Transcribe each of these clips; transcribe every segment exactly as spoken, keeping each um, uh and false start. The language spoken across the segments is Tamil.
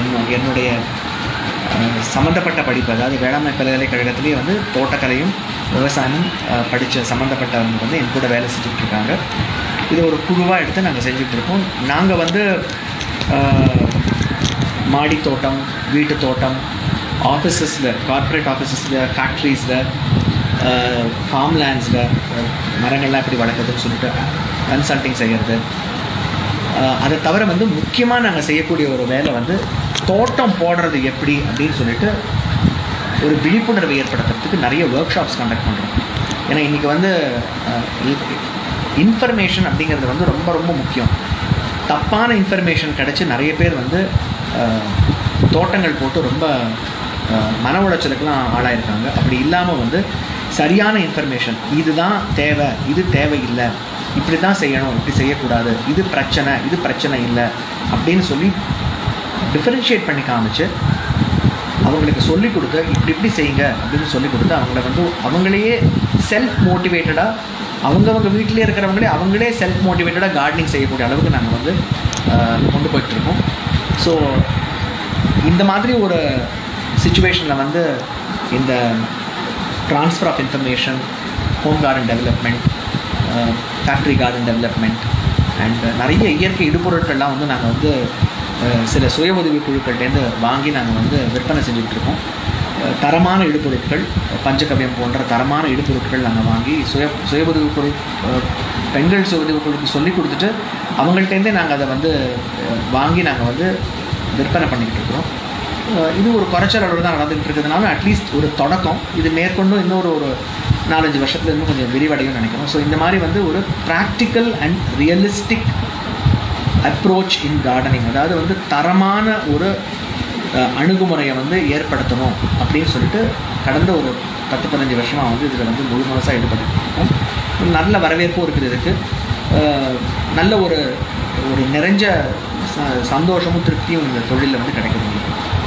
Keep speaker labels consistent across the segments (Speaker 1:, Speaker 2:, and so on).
Speaker 1: என் என்னுடைய சம்மந்தப்பட்ட படிப்பு, அதாவது வேளாண்மை பல்கலைக்கழகத்திலேயே வந்து தோட்டக்கலையும் விவசாயமும் படித்த சம்மந்தப்பட்டவங்க வந்து என் கூட வேலை செஞ்சுட்ருக்காங்க. இது ஒரு குழுவாக எடுத்து நாங்கள் செஞ்சுட்ருக்கோம். நாங்கள் வந்து மாடி தோட்டம், வீட்டு தோட்டம், ஆஃபீஸஸில், கார்ப்பரேட் ஆஃபீஸஸில், ஃபேக்ட்ரிஸில், ஃபார்ம் லேண்ட்ஸில் மரங்கள்லாம் எப்படி வளர்க்குறதுன்னு சொல்லிட்டு கன்சல்டிங் செய்கிறது. அதை தவிர வந்து முக்கியமாக நாங்கள் செய்யக்கூடிய ஒரு வேலை வந்து தோட்டம் போடுறது எப்படி அப்படின்னு சொல்லிட்டு ஒரு விழிப்புணர்வை ஏற்படுத்துறதுக்கு நிறைய ஒர்க் ஷாப்ஸ் கண்டக்ட் பண்ணுறோம். ஏன்னா இன்றைக்கி வந்து இன்ஃபர்மேஷன் அப்படிங்கிறது வந்து ரொம்ப ரொம்ப முக்கியம். தப்பான இன்ஃபர்மேஷன் கிடச்சி நிறைய பேர் வந்து தோட்டங்கள் போட்டு ரொம்ப மன உளைச்சலுக்கெல்லாம் ஆளாயிருக்காங்க. அப்படி இல்லாமல் வந்து சரியான இன்ஃபர்மேஷன், இதுதான் தேவை, இது தேவையில்லை, இப்படி தான் செய்யணும், இப்படி செய்யக்கூடாது, இது பிரச்சனை, இது பிரச்சனை இல்லை அப்படின்னு சொல்லி டிஃபரன்ஷியேட் பண்ணி காமிச்சு அவங்களுக்கு சொல்லிக் கொடுத்து இப்படி இப்படி செய்யுங்க அப்படின்னு சொல்லிக் கொடுத்து அவங்கள வந்து அவங்களையே செல்ஃப் மோட்டிவேட்டடாக, அவங்கவுங்க வீட்டிலே இருக்கிறவங்களே அவங்களே செல்ஃப் மோட்டிவேட்டடாக கார்டனிங் செய்யக்கூடிய அளவுக்கு நாங்கள் வந்து கொண்டு போயிட்டுருக்கோம். ஸோ இந்த மாதிரி ஒரு சுச்சுவேஷனில் வந்து இந்த transfer of information, home garden development, factory garden development and நிறைய இயற்கை இடுபொருட்கள்லாம் வந்து நாங்கள் வந்து சில சுய உதவி குழுக்கள்டேருந்து வாங்கி நாங்கள் வந்து விற்பனை செஞ்சுட்ருக்கோம். தரமான இடுபொருட்கள், பஞ்சகவ்யம் போன்ற தரமான இடுபொருட்கள் நாங்கள் வாங்கி சுய சுய உதவி குழு, பெண்கள் சுய உதவி குழுக்கு சொல்லி கொடுத்துட்டு அவங்கள்ட்டேருந்தே நாங்கள் அதை வந்து வாங்கி நாங்கள் வந்து விற்பனை பண்ணிக்கிட்டு இருக்கிறோம். இது ஒரு குறைச்சல் அளவு தான் நடந்துகிட்டு இருக்கிறதுனால அட்லீஸ்ட் ஒரு தொடக்கம். இது மேற்கொண்டும் இன்னொரு ஒரு நாலஞ்சு வருஷத்துல இன்னும் கொஞ்சம் விரிவடையும் நினைக்கிறோம். ஸோ இந்த மாதிரி வந்து ஒரு practical and realistic approach in gardening, அதாவது வந்து தரமான ஒரு அணுகுமுறையை வந்து ஏற்படுத்தணும் அப்படின்னு சொல்லிட்டு கடந்த ஒரு பத்து பதினஞ்சு வருஷமாக வந்து இதில் வந்து முழு முழுசாக ஈடுபட்டுருக்கோம். நல்ல வரவேற்பும் இருக்குது இதுக்கு. நல்ல ஒரு ஒரு நிறைஞ்ச சந்தோஷமும் திருப்தியும் இந்த தொழிலில் வந்து கிடைக்கிறது.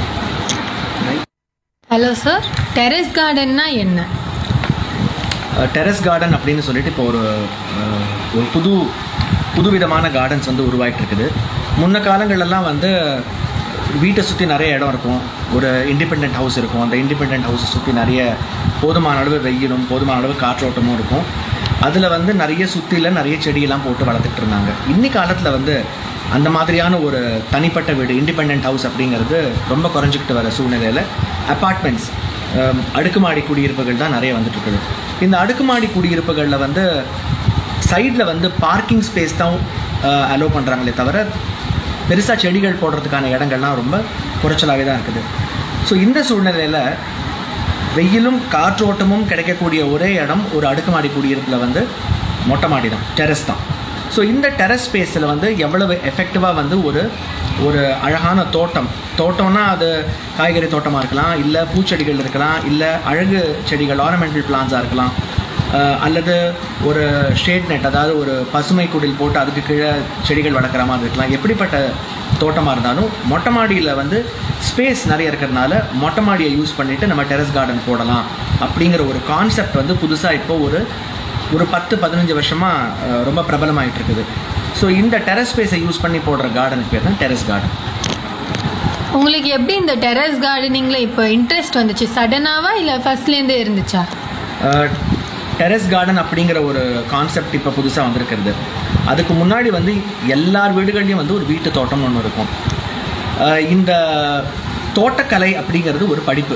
Speaker 2: ஹலோ சார், டெரஸ் கார்டன்னா என்ன?
Speaker 1: டெரஸ் கார்டன் அப்படின்னு சொல்லிட்டு இப்போ ஒரு ஒரு புது புதுவிதமான கார்டன்ஸ் வந்து உருவாகிட்டு இருக்குது. முன்ன காலங்களெல்லாம் வந்து வீட்டை சுற்றி நிறைய இடம் இருக்கும், ஒரு இண்டிபெண்ட் ஹவுஸ் இருக்கும். அந்த இண்டிபெண்ட் ஹவுஸை சுற்றி நிறைய போதுமான அளவு வெயிலும் போதுமான அளவு காற்றோட்டமும் இருக்கும். அதில் வந்து நிறைய சுற்றியில் நிறைய செடியெல்லாம் போட்டு வளர்த்துட்டு இருந்தாங்க. இன்னி காலத்தில் வந்து அந்த மாதிரியான ஒரு தனிப்பட்ட வீடு, இண்டிபெண்ட் ஹவுஸ் அப்படிங்கிறது ரொம்ப குறைஞ்சிக்கிட்டு வர சூழ்நிலையில் அப்பார்ட்மெண்ட்ஸ், அடுக்குமாடி குடியிருப்புகள் தான் நிறைய வந்துட்டு இருக்குது. இந்த அடுக்குமாடி குடியிருப்புகளில் வந்து சைடில் வந்து பார்க்கிங் ஸ்பேஸ் தான் அலோவ் பண்ணுறாங்களே தவிர பெருசாக செடிகள் போடுறதுக்கான இடங்கள்லாம் ரொம்ப குறைச்சலாகவே தான் இருக்குது. ஸோ இந்த சூழ்நிலையில் வெயிலும் காற்றோட்டமும் கிடைக்கக்கூடிய ஒரே இடம் ஒரு அடுக்குமாடி குடியிருப்பில் வந்து மொட்டை மாடி தான், டெரஸ் தான். ஸோ இந்த டெரஸ் ஸ்பேஸில் வந்து எவ்வளவு எஃபெக்டிவாக வந்து ஒரு ஒரு அழகான தோட்டம், தோட்டம்னா அது காய்கறி தோட்டமாக இருக்கலாம், இல்லை பூச்செடிகள் இருக்கலாம், இல்லை அழகு செடிகள் ஆர்னமெண்டல் பிளான்ஸாக இருக்கலாம், அல்லது ஒரு ஷேட் நெட், அதாவது ஒரு பசுமை குடில் போட்டு அதுக்கு கீழே செடிகள் வளர்க்குற மாதிரி இருக்கலாம். எப்படிப்பட்ட தோட்டமாக இருந்தாலும் மொட்டை மாடியில் வந்து ஸ்பேஸ் நிறைய இருக்கிறதுனால மொட்டை மாடியை யூஸ் பண்ணிவிட்டு நம்ம டெரஸ் கார்டன் போடலாம் அப்படிங்கிற ஒரு கான்செப்ட் வந்து புதுசாக இப்போது ஒரு ஒரு பத்து பதினஞ்சு வருஷமாக ரொம்ப பிரபலமாகிட்டு இருக்குது. ஸோ இந்த டெரஸ் ஸ்பேஸை யூஸ் பண்ணி போடுற கார்டனுக்கு பேர் தான் டெரஸ் கார்டன்.
Speaker 2: உங்களுக்கு எப்படி இந்த டெரஸ் கார்டனிங்கில் இப்போ இன்ட்ரெஸ்ட் வந்துச்சு? சடனாவா இல்லை ஃபர்ஸ்ட்லேருந்தே இருந்துச்சா?
Speaker 1: டெரஸ் கார்டன் அப்படிங்கிற ஒரு கான்செப்ட் இப்போ புதுசாக வந்திருக்கிறது. அதுக்கு முன்னாடி வந்து எல்லார் வீடுகள்லையும் வந்து ஒரு வீட்டு தோட்டம்னு ஒன்று இருக்கும். இந்த தோட்டக்கலை அப்படிங்கிறது ஒரு படிப்பு.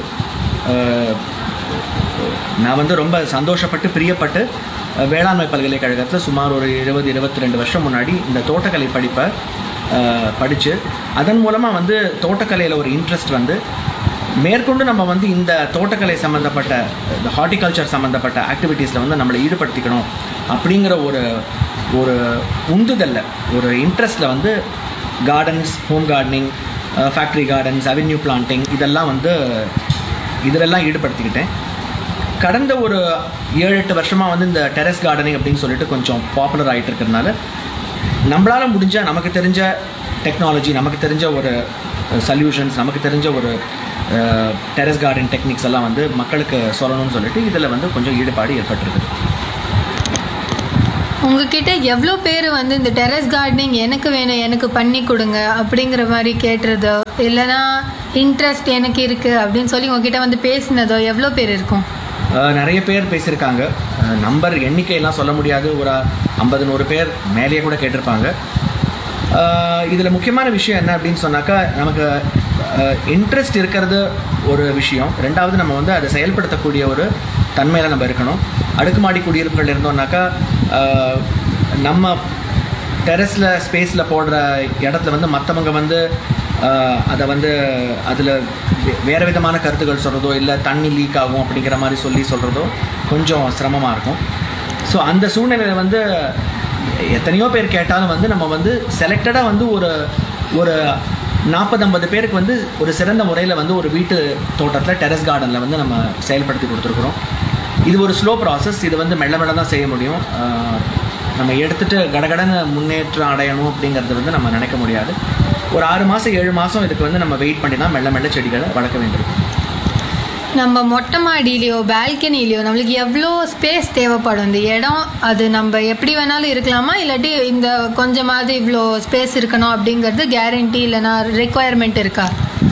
Speaker 1: நான் வந்து ரொம்ப சந்தோஷப்பட்டு பிரியப்பட்டு வேளாண்மை பல்கலைக்கழகத்தில் சுமார் ஒரு இருபது இருபத்தி ரெண்டு வருஷம் முன்னாடி இந்த தோட்டக்கலை படிப்பை படித்து அதன் மூலமாக வந்து தோட்டக்கலையில் ஒரு இன்ட்ரெஸ்ட் வந்து மேற்கொண்டு நம்ம வந்து இந்த தோட்டக்கலை சம்மந்தப்பட்ட இந்த ஹார்டிகல்ச்சர் சம்மந்தப்பட்ட ஆக்டிவிட்டீஸில் வந்து நம்மளை ஈடுபடுத்திக்கணும் அப்படிங்கிற ஒரு ஒரு உந்துதல்ல, ஒரு இன்ட்ரெஸ்ட்டில் வந்து gardens, home gardening, factory gardens, avenue planting இதெல்லாம் வந்து இதிலெல்லாம் ஈடுபடுத்திக்கிட்டேன். கடந்த ஒரு ஏழு எட்டு வருஷமாக வந்து இந்த டெரஸ் கார்டனிங் அப்படின்னு சொல்லிட்டு கொஞ்சம் பாப்புலர் ஆகிட்டு இருக்கிறதுனால நம்மளால் முடிஞ்ச நமக்கு தெரிஞ்ச டெக்னாலஜி, நமக்கு தெரிஞ்ச ஒரு சொல்யூஷன்ஸ், நமக்கு தெரிஞ்ச ஒரு டெரஸ் கார்டன் டெக்னிக்ஸ் எல்லாம் வந்து மக்களுக்கு சொல்லணும்னு சொல்லிட்டு இதில் வந்து கொஞ்சம் ஈடுபாடு ஏற்பட்டிருக்குது.
Speaker 2: உங்ககிட்ட எவ்வளோ பேர் வந்து இந்த டெரஸ் கார்டனிங் எனக்கு வேணும், எனக்கு பண்ணி கொடுங்க அப்படிங்கிற மாதிரி கேட்டுறது இல்லைனா இன்ட்ரெஸ்ட் எனக்கு இருக்குது அப்படின்னு சொல்லி உங்ககிட்ட வந்து பேசினதோ எவ்வளோ பேர் இருக்கும்?
Speaker 1: நிறைய பேர் பேசியிருக்காங்க. நம்பர் எண்ணிக்கையெல்லாம் சொல்ல முடியாது. ஒரு ஐம்பது நூறு பேர் மேலேயே கூட கேட்டிருப்பாங்க. இதில் முக்கியமான விஷயம் என்ன அப்படின்னு சொன்னாக்கா, நமக்கு இன்ட்ரெஸ்ட் இருக்கிறது ஒரு விஷயம். ரெண்டாவது, நம்ம வந்து அதை செயல்படுத்தக்கூடிய ஒரு தன்மையில் நம்ம இருக்கணும். அடுக்குமாடி குடியிருப்புகள் இருந்தோம்னாக்கா நம்ம டெரஸில் ஸ்பேஸில் போடுற இடத்துல வந்து மற்றவங்க வந்து அதை வந்து அதில் வேறு விதமான கருத்துக்கள் சொல்கிறதோ இல்லை தண்ணி லீக் ஆகும் அப்படிங்கிற மாதிரி சொல்லி சொல்கிறதோ கொஞ்சம் சிரமமாக இருக்கும். ஸோ அந்த சூழ்நிலையில் வந்து எத்தனையோ பேர் கேட்டாலும் வந்து நம்ம வந்து செலக்டடாக வந்து ஒரு ஒரு நாற்பது ஐம்பது பேருக்கு வந்து ஒரு சிறந்த முறையில் வந்து ஒரு வீட்டு தோட்டத்தில் டெரஸ் கார்டனில் வந்து நம்ம செயல்படுத்தி கொடுத்துருக்குறோம். இது ஒரு ஸ்லோ ப்ராசஸ். இது வந்து மெல்ல மெல்ல தான் செய்ய முடியும். நம்ம எடுத்துகிட்டு கடகடன்னு முன்னேற்றம் அடையணும் அப்படிங்கிறது வந்து நம்ம நினைக்க முடியாது. ஒரு ஆறு மாதம் ஏழு மாதம் இதுக்கு வந்து நம்ம வெயிட் பண்ணி தான் மெல்ல மெல்ல செடிகளை வளர்க்க வேண்டியிருக்கும்.
Speaker 2: நம்ம மொட்டை மாடியிலையோ பால்கனிலையோ நம்மளுக்கு எவ்வளோ ஸ்பேஸ் தேவைப்படும்? இந்த இடம் அது நம்ம எப்படி வேணாலும் இருக்கலாமா, இல்லாட்டி இந்த கொஞ்சமாவது இவ்வளோ ஸ்பேஸ் இருக்கணும் அப்படிங்கிறது கேரண்டி இல்லைனா ரெக்குவயர்மெண்ட் இருக்கா?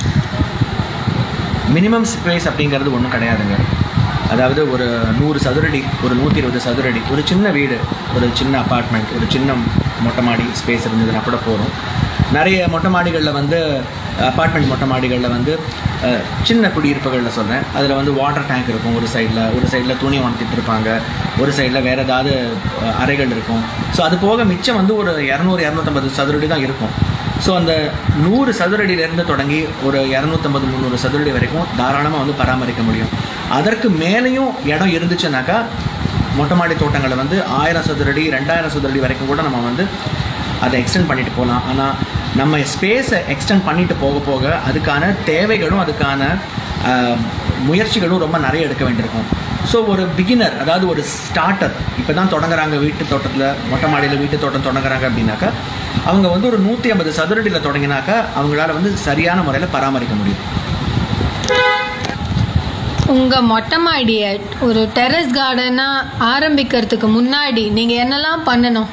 Speaker 1: மினிமம் ஸ்பேஸ் அப்படிங்கிறது ஒன்றும் கிடையாதுங்க. அதாவது ஒரு நூறு சதுரடி, ஒரு நூற்றி இருபது சதுரடி, ஒரு சின்ன வீடு, ஒரு சின்ன அப்பார்ட்மெண்ட், ஒரு சின்ன மொட்டை மாடி ஸ்பேஸ் இருந்ததுன்னா கூட போகிறோம். நிறைய மொட்டை மாடிகளில் வந்து அப்பார்ட்மெண்ட் மொட்டை மாடிகளில் வந்து சின்ன குடியிருப்புகளில் சொல்கிறேன், அதில் வந்து வாட்டர் டேங்க் இருக்கும் ஒரு சைடில், ஒரு சைடில் துணி உணர்த்திட்டு இருப்பாங்க, ஒரு சைடில் வேறு ஏதாவது அறைகள் இருக்கும். ஸோ அது போக மிச்சம் வந்து ஒரு இரநூறு இரநூத்தம்பது சதுரடி தான் இருக்கும். ஸோ அந்த நூறு சதுரடியிலேருந்து தொடங்கி ஒரு இரநூத்தம்பது முந்நூறு சதுரடி வரைக்கும் தாராளமாக வந்து பராமரிக்க முடியும். அதற்கு மேலேயும் இடம் இருந்துச்சுனாக்கா மொட்டை மாடி தோட்டங்களை வந்து ஆயிரம் சதுரடி ரெண்டாயிரம் சதுரடி வரைக்கும் கூட நம்ம வந்து அதை எக்ஸ்டெண்ட் பண்ணிட்டு போகலாம். ஆனால் நம்ம ஸ்பேஸை எக்ஸ்டெண்ட் பண்ணிட்டு போக போக அதுக்கான தேவைகளும் அதுக்கான முயற்சிகளும் ரொம்ப நிறைய எடுக்க வேண்டியிருக்கும். ஸோ ஒரு பிகினர், அதாவது ஒரு ஸ்டார்டர் இப்போ தான் தொடங்குறாங்க வீட்டு தோட்டத்தில், மொட்டை மாடியில் வீட்டு தோட்டம் தொடங்குறாங்க அப்படின்னாக்கா அவங்க வந்து ஒரு நூற்றி ஐம்பது சதுரடியில் தொடங்கினாக்கா அவங்களால வந்து சரியான முறையில் பராமரிக்க முடியும்.
Speaker 2: உங்கள் மொட்டை மாடியை ஒரு டெரஸ் கார்டனாக ஆரம்பிக்கிறதுக்கு முன்னாடி நீங்கள் என்னெல்லாம் பண்ணணும்?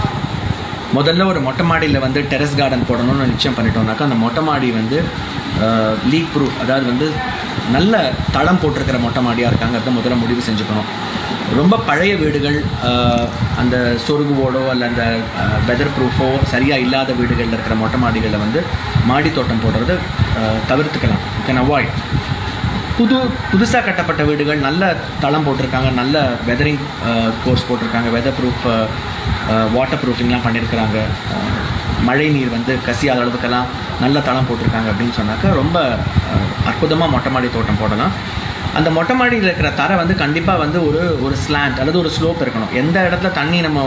Speaker 1: முதல்ல ஒரு மொட்டை மாடியில் வந்து டெரஸ் கார்டன் போடணும்னு நிச்சயம் பண்ணிட்டோம்னாக்கா அந்த மொட்டை மாடி வந்து லீக் ப்ரூஃப், அதாவது வந்து நல்ல தளம் போட்டிருக்கிற மொட்டை மாடியாக இருக்காங்க அதை முதல்ல முடிவு செஞ்சுக்கணும். ரொம்ப பழைய வீடுகள், அந்த சொருகுவோடோ அல்ல அந்த வெதர் ப்ரூஃபோ சரியாக இல்லாத வீடுகளில் இருக்கிற மொட்டை மாடிகளில் வந்து மாடி தோட்டம் போடுறது தவிர்த்துக்கலாம், கேன் அவாய்ட். புது புதுசாக கட்டப்பட்ட வீடுகள் நல்ல தளம் போட்டிருக்காங்க, நல்ல வெதரிங் கோர்ஸ் போட்டிருக்காங்க, வெதர் ப்ரூஃப் வாட்டர் ப்ரூஃபிங்லாம் பண்ணியிருக்கிறாங்க, மழை நீர் வந்து கசியாத அளவுக்கெல்லாம் நல்ல தளம் போட்டிருக்காங்க அப்படின்னு சொன்னாக்கா ரொம்ப அற்புதமாக மொட்டை மாடி தோட்டம் போடலாம். அந்த மொட்டை மாடியில் இருக்கிற தரை வந்து கண்டிப்பாக வந்து ஒரு ஒரு ஸ்லாண்ட் அல்லது ஒரு ஸ்லோப் இருக்கணும். எந்த இடத்துல தண்ணி நம்ம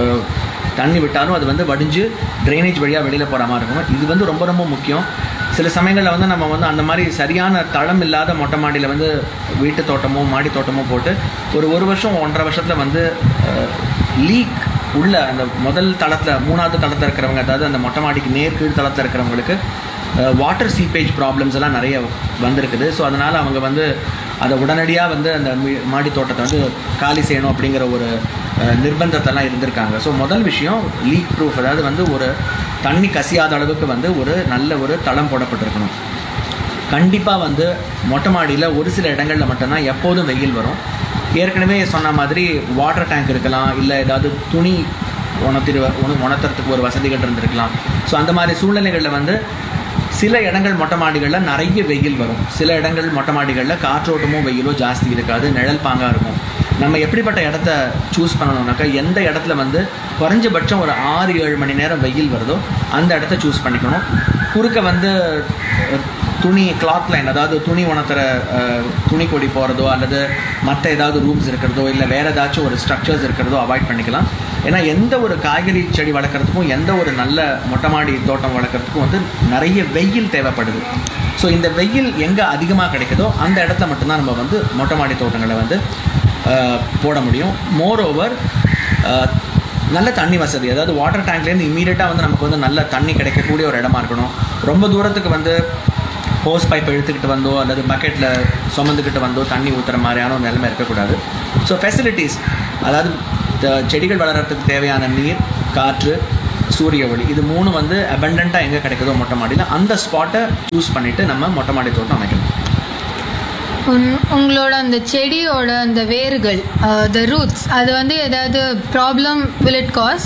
Speaker 1: தண்ணி விட்டாலும் அது வந்து வடிஞ்சு ட்ரைனேஜ் வழியாக வெளியில் போகிற மாதிரி இருக்கணும். இது வந்து ரொம்ப ரொம்ப முக்கியம். சில சமயங்களில் வந்து நம்ம வந்து அந்த மாதிரி சரியான தளம் இல்லாத மொட்டை மாடியில் வந்து வீட்டு தோட்டமோ மாடி தோட்டமோ போட்டு ஒரு ஒரு வருஷம் ஒன்றரை வருஷத்தில் வந்து லீக் உள்ள அந்த முதல் தளத்தில் மூணாவது தளத்தில் இருக்கிறவங்க, அதாவது அந்த மொட்டை மாடிக்கு நேர் கீழ் தளத்தில் இருக்கிறவங்களுக்கு வாட்டர் சீப்பேஜ் ப்ராப்ளம்ஸ் எல்லாம் நிறைய வந்திருக்குது. ஸோ அதனால் அவங்க வந்து அதை உடனடியாக வந்து அந்த மாடி தோட்டத்தை வந்து காலி செய்யணும் அப்படிங்கிற ஒரு நிர்பந்தத்தெல்லாம் இருந்திருக்காங்க. ஸோ முதல் விஷயம் லீக் ப்ரூஃப், அதாவது வந்து ஒரு தண்ணி கசியாத அளவுக்கு வந்து ஒரு நல்ல ஒரு தளம் போடப்பட்டிருக்கணும். கண்டிப்பாக வந்து மொட்டை மாடியில் ஒரு சில இடங்களில் மட்டும்தான் எப்போதும் வெயில் வரும். ஏற்கனவே சொன்ன மாதிரி வாட்டர் டேங்க் இருக்கலாம், இல்லை ஏதாவது துணி உணர்த்திரு உண உணர்த்துறதுக்கு ஒரு வசதிகள் இருந்திருக்கலாம். ஸோ அந்த மாதிரி சூழ்நிலைகளில் வந்து சில இடங்கள் மொட்டை மாடிகளில் நிறைய வெயில் வரும், சில இடங்கள் மொட்டை மாடிகளில் காற்றோட்டமோ வெயிலோ ஜாஸ்தி இருக்காது, நிழல் பாங்காக இருக்கும். நம்ம எப்படிப்பட்ட இடத்த சூஸ் பண்ணணும்னாக்கா எந்த இடத்துல வந்து குறைஞ்சபட்சம் ஒரு ஆறு ஏழு மணி நேரம் வெயில் வருதோ அந்த இடத்த சூஸ் பண்ணிக்கணும். குறுக்க வந்து துணி கிளாத் லைன், அதாவது துணி உணர்த்துற துணி கொடி போகிறதோ அல்லது மற்ற ஏதாவது ரூம்ஸ் இருக்கிறதோ இல்லை வேறு ஏதாச்சும் ஒரு ஸ்ட்ரக்சர்ஸ் இருக்கிறதோ அவாய்ட் பண்ணிக்கலாம். ஏன்னா எந்த ஒரு காய்கறி செடி வளர்க்குறதுக்கும் எந்த ஒரு நல்ல மொட்டை மாடி தோட்டம் வளர்க்குறதுக்கும் வந்து நிறைய வெயில் தேவைப்படுது. ஸோ இந்த வெயில் எங்கே அதிகமாக கிடைக்குதோ அந்த இடத்துல மட்டும்தான் நம்ம வந்து மொட்டை மாடி தோட்டங்களை வந்து போட முடியும். மோர் ஓவர் நல்ல தண்ணி வசதி, அதாவது வாட்டர் டேங்க்லேருந்து இம்மீடியட்டாக வந்து நமக்கு வந்து நல்ல தண்ணி கிடைக்கக்கூடிய ஒரு இடமா இருக்கணும். ரொம்ப தூரத்துக்கு வந்து ஹோஸ் பைப் இழுத்துக்கிட்டு வந்தோ அல்லது பக்கெட்டில் சுமந்துக்கிட்டு வந்தோ தண்ணி ஊற்றுற மாதிரியான ஒரு நிலைமை இருக்கக்கூடாது. ஸோ ஃபெசிலிட்டிஸ், அதாவது செடிகள் வளர்கிறதுக்கு தேவையான நீர், காற்று, சூரிய ஒளி, இது மூணு வந்து அபண்டண்ட்டாக எங்கே கிடைக்குதோ மொட்டை மாடியில் அந்த ஸ்பாட்டை சூஸ் பண்ணிவிட்டு நம்ம மொட்டை மாடி தோட்டம் அமைக்கணும்.
Speaker 2: உங்களோட அந்த செடியோட அந்த வேர்கள், த ரூட்ஸ், அது வந்து ஏதாவது problem will it cos?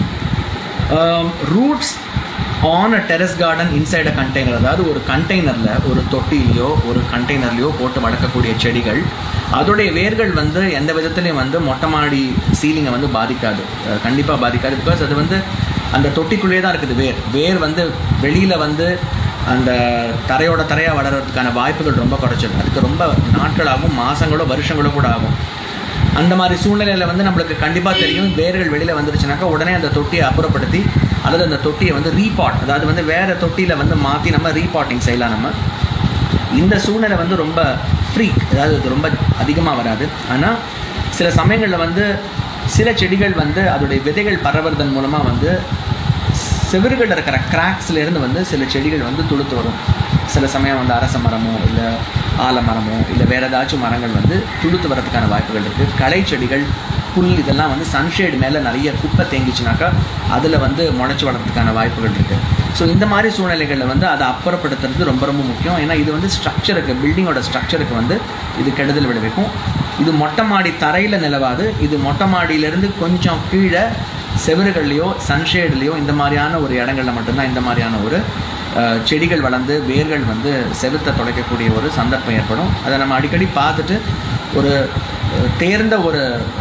Speaker 1: Roots on a terrace garden inside a container, அதாவது ஒரு கண்டெய்னரில் ஒரு தொட்டிலையோ ஒரு கண்டெய்னர்லையோ போட்டு வளர்க்கக்கூடிய செடிகள், அதோடைய வேர்கள் வந்து எந்த விதத்துலையும் வந்து மொட்டை மாடி சீலிங்கை வந்து பாதிக்காது, கண்டிப்பாக பாதிக்காது. பிகாஸ் அது வந்து அந்த தொட்டிக்குள்ளேயே தான் இருக்குது வேர். வேர் வந்து வெளியில் வந்து அந்த தரையோட தரையாக வளர்கிறதுக்கான வாய்ப்புகள் ரொம்ப குறைச்சிடும். அதுக்கு ரொம்ப நாட்களாகும், மாதங்களோ வருஷங்களோ கூட ஆகும். அந்த மாதிரி சூழ்நிலையில் வந்து நம்மளுக்கு கண்டிப்பாக தெரியும், வேர்கள் வெளியில் வந்துருச்சுனாக்கா உடனே அந்த தொட்டியை அப்புறப்படுத்தி அல்லது அந்த தொட்டியை வந்து ரீபாட், அதாவது வந்து வேறு தொட்டியில் வந்து மாற்றி நம்ம ரீபாட்டிங் செய்யலாம். நம்ம இந்த சூழ்நிலை வந்து ரொம்ப ஃப்ரீ, அதாவது அது ரொம்ப அதிகமாக வராது. ஆனால் சில சமயங்களில் வந்து சில செடிகள் வந்து அதோடைய விதைகள் பரவுறதன் மூலமாக வந்து செவறுகளில் இருக்கிற கிராக்ஸ்லேருந்து வந்து சில செடிகள் வந்து துளுத்து வரும். சில சமயம் வந்து அரச மரமோ இல்லை ஆலமரமோ இல்லை வேறு ஏதாச்சும் மரங்கள் வந்து துளுத்து வரதுக்கான வாய்ப்புகள் இருக்குது. களை செடிகள், புல், இதெல்லாம் வந்து சன்ஷேடு மேலே நிறைய குப்பை தேங்கிச்சுனாக்கா அதில் வந்து முளைச்சி வளர்கிறதுக்கான வாய்ப்புகள் இருக்குது. ஸோ இந்த மாதிரி சூழ்நிலைகளில் வந்து அதை அப்புறப்படுத்துறது ரொம்ப ரொம்ப முக்கியம். ஏன்னா இது வந்து ஸ்ட்ரக்சருக்கு, பில்டிங்கோட ஸ்ட்ரக்சருக்கு வந்து இது கெடுதல் விளைவிக்கும். இது மொட்டை மாடி தரையில் நிலவாது, இது மொட்டை மாடியிலேருந்து கொஞ்சம் கீழே செவறுகள்லையோ சன்ஷேட்லேயோ இந்த மாதிரியான ஒரு இடங்களில் மட்டும்தான் இந்த மாதிரியான ஒரு செடிகள் வளர்ந்து வேர்கள் வந்து செவுத்தை தொலைக்கக்கூடிய ஒரு சந்தர்ப்பம் ஏற்படும். அதை நம்ம அடிக்கடி பார்த்துட்டு ஒரு தேர்ந்த ஒரு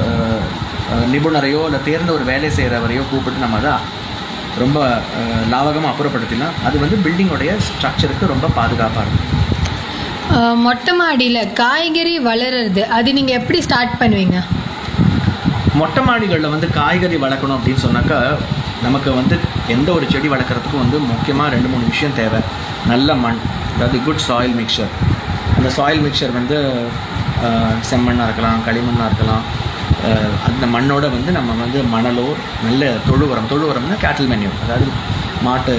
Speaker 1: நிபுணரையோ இல்லை தேர்ந்த ஒரு வேலை செய்கிறவரையோ கூப்பிட்டு நம்ம அதை ரொம்ப லாவகமாக அப்புறப்படுத்தினா அது வந்து பில்டிங்கோடைய ஸ்ட்ரக்சருக்கு ரொம்ப பாதுகாப்பாக இருக்கும்.
Speaker 2: மொட்டை மாடியில் காய்கறி வளர்கிறது அது நீங்கள் எப்படி ஸ்டார்ட் பண்ணுவீங்க?
Speaker 1: மொட்டை மாடிகளில் வந்து காய்கறி வளர்க்கணும் அப்படின்னு சொன்னாக்கா நமக்கு வந்து எந்த ஒரு செடி வளர்க்குறதுக்கும் வந்து முக்கியமாக ரெண்டு மூணு விஷயம் தேவை. நல்ல மண், அதாவது குட் சாயில் மிக்சர். அந்த சாயில் மிக்சர் வந்து செம்மண்ணாக இருக்கலாம், களிமண்ணாக இருக்கலாம். அந்த மண்ணோட வந்து நம்ம வந்து மணலோ நல்ல தொழு உரம், தொழு உரம்னா கேட்டில் மேன்யூர், அதாவது மாட்டு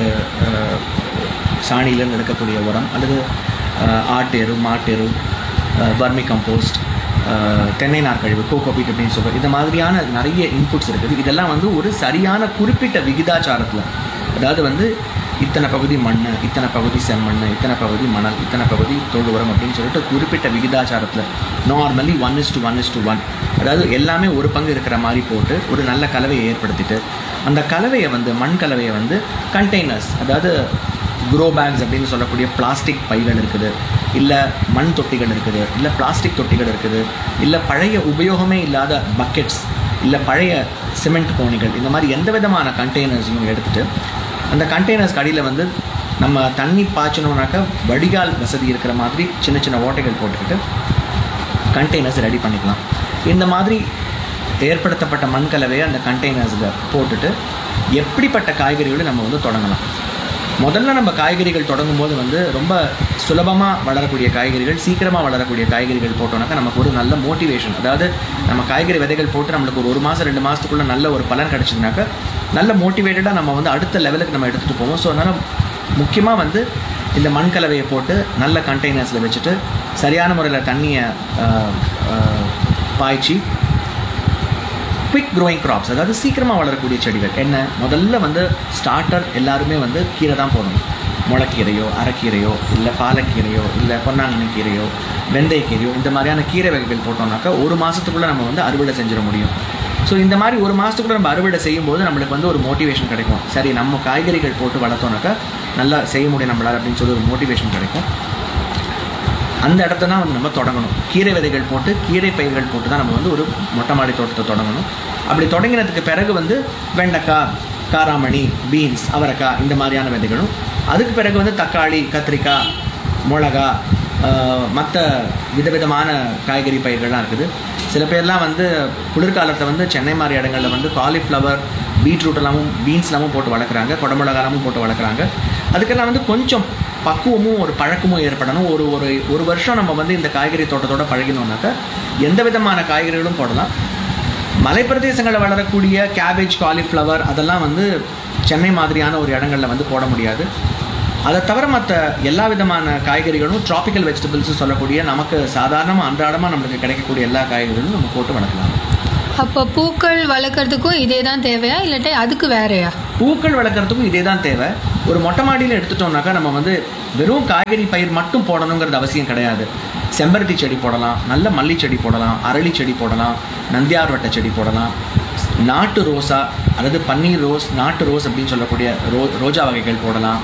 Speaker 1: சாணியிலேருந்து எடுக்கக்கூடிய உரம், அல்லது ஆட்டு எரு, மாட்டு எரு, வர்மி கம்போஸ்ட், தென்னை நார்கழிவு, கோகோபீட் அப்படின்னு சொல்கிறோம். இந்த மாதிரியான நிறைய இன்புட்ஸ் இருக்குது. இதெல்லாம் வந்து ஒரு சரியான குறிப்பிட்ட விகிதாச்சாரத்தில், அதாவது வந்து இத்தனை பகுதி மண், இத்தனை பகுதி செம்மண், இத்தனை பகுதி மணல், இத்தனை பகுதி தொழு உரம் அப்படின்னு சொல்லிட்டு குறிப்பிட்ட விகிதாச்சாரத்தில் normally one is to one is to one, அதாவது எல்லாமே ஒரு பங்கு இருக்கிற மாதிரி போட்டு ஒரு நல்ல கலவையை ஏற்படுத்திட்டு அந்த கலவையை வந்து மண் கலவையை வந்து கண்டெய்னர்ஸ், அதாவது க்ரோ பேக்ஸ் அப்படின்னு சொல்லக்கூடிய பிளாஸ்டிக் பைகள் இருக்குது, இல்லை மண் தொட்டிகள் இருக்குது, இல்லை பிளாஸ்டிக் தொட்டிகள் இருக்குது, இல்லை பழைய உபயோகமே இல்லாத பக்கெட்ஸ், இல்லை பழைய சிமெண்ட் கோணிகள், இந்த மாதிரி எந்த விதமான கண்டெய்னர்ஸையும் எடுத்துகிட்டு அந்த கண்டெய்னர்ஸ்க்கு அடியில் வந்து நம்ம தண்ணி பாய்ச்சணுன்னாக்கா வடிகால் வசதி இருக்கிற மாதிரி சின்ன சின்ன ஓட்டைகள் போட்டுக்கிட்டு கண்டெய்னர்ஸ் ரெடி பண்ணிக்கலாம். இந்த மாதிரி ஏற்படுத்தப்பட்ட மண் கலவையை அந்த கண்டெய்னர்ஸில் போட்டுட்டு எப்படிப்பட்ட காய்கறிகளை நம்ம வந்து தொடங்கலாம். முதல்ல நம்ம காய்கறிகள் தொடங்கும் போது வந்து ரொம்ப சுலபமாக வளரக்கூடிய காய்கறிகள், சீக்கிரமாக வளரக்கூடிய காய்கறிகள் போட்டோம்னாக்கா நமக்கு ஒரு நல்ல மோட்டிவேஷன், அதாவது நம்ம காய்கறி விதைகள் போட்டு நம்மளுக்கு ஒரு ஒரு மாதம் ரெண்டு மாதத்துக்குள்ளே நல்ல ஒரு பலன் கிடச்சிதுனாக்கா நல்ல மோட்டிவேட்டடாக நம்ம வந்து அடுத்த லெவலுக்கு நம்ம எடுத்துகிட்டு போவோம். ஸோ அதனால் முக்கியமாக வந்து இந்த மண் கலவையை போட்டு நல்ல கண்டெய்னர்ஸில் வச்சுட்டு சரியான முறையில் தண்ணியை பாய்ச்சி குவிக் க்ரோயிங் க்ராப்ஸ், அதாவது சீக்கிரமாக வளரக்கூடிய செடிகள் என்ன, முதல்ல வந்து ஸ்டார்டர் எல்லாருமே வந்து கீரை தான் போடணும். முளைக்கீரையோ, அரைக்கீரையோ, இல்லை பாலக்கீரையோ, இல்லை பொன்னாங்கண்ணி கீரையோ, வெந்தயக்கீரையோ, இந்த மாதிரியான கீரை வகைகள் போட்டோம்னாக்கா ஒரு மாதத்துக்குள்ளே நம்ம வந்து அறுவடை செஞ்சிட முடியும். ஸோ இந்த மாதிரி ஒரு மாதத்துக்குள்ளே நம்ம அறுவடை செய்யும்போது நம்மளுக்கு வந்து ஒரு மோட்டிவேஷன் கிடைக்கும். சரி, நம்ம காய்கறிகள் போட்டு வளர்த்தோம்னாக்கா நல்லா செய்ய முடியும் நம்மளால் அப்படின்னு சொல்லி ஒரு மோட்டிவேஷன் கிடைக்கும். அந்த இடத்த தான் வந்து நம்ம தொடங்கணும். கீரை விதைகள் போட்டு, கீரை பயிர்கள் போட்டு தான் நம்ம வந்து ஒரு மொட்டை மாடி தோட்டத்தை தொடங்கணும். அப்படி தொடங்கினதுக்கு பிறகு வந்து வெண்டைக்காய், காராமணி, பீன்ஸ், அவரைக்காய் இந்த மாதிரியான விதைகளும், அதுக்கு பிறகு வந்து தக்காளி, கத்திரிக்காய், மிளகா, மற்ற விதவிதமான காய்கறி பயிர்கள்லாம் இருக்குது. சில பேர்லாம் வந்து குளிர்காலத்தை வந்து சென்னை மாதிரி இடங்களில் வந்து காலிஃப்ளவர், பீட்ரூட் எல்லாமும் பீன்ஸ் எல்லாமும் போட்டு வளர்க்குறாங்க, குடமிளகாலாமும் போட்டு வளர்க்குறாங்க. அதுக்கெல்லாம் வந்து கொஞ்சம் பக்குவமும் ஒரு பழக்கமும் ஏற்படணும். ஒரு ஒரு ஒரு வருஷம் நம்ம வந்து இந்த காய்கறி தோட்டத்தோடு பழகினோம்னாக்கா எந்த விதமான காய்கறிகளும் போடலாம். மலைப்பிரதேசங்களில் வளரக்கூடிய கேபேஜ், காலிஃப்ளவர் அதெல்லாம் வந்து சென்னை மாதிரியான ஒரு இடங்களில் வந்து போட முடியாது. அதை தவிர மற்ற எல்லா விதமான காய்கறிகளும், ட்ராபிக்கல் வெஜிடபிள்ஸும் சொல்லக்கூடிய நமக்கு சாதாரணமாக அன்றாடமாக நம்மளுக்கு கிடைக்கக்கூடிய எல்லா காய்கறிகளும் நம்ம போட்டு வளர்க்கலாம்.
Speaker 2: அப்போ பூக்கள் வளர்க்குறதுக்கும் இதே தான் தேவையா இல்லாட்டி அதுக்கு வேறையா?
Speaker 1: பூக்கள் வளர்க்குறதுக்கும் இதே தான் தேவை. ஒரு மொட்டை மாடியில் எடுத்துட்டோம்னாக்கா நம்ம வந்து வெறும் காய்கறி பயிர் மட்டும் போடணுங்கிறது அவசியம் கிடையாது. செம்பருத்தி செடி போடலாம், நல்ல மல்லி செடி போடலாம், அரளி செடி போடலாம், நந்தியார்வட்ட செடி போடலாம், நாட்டு ரோஸா அதாவது பன்னீர் ரோஸ், நாட்டு ரோஸ் அப்படின்னு சொல்லக்கூடிய ரோ ரோஜா வகைகள் போடலாம்.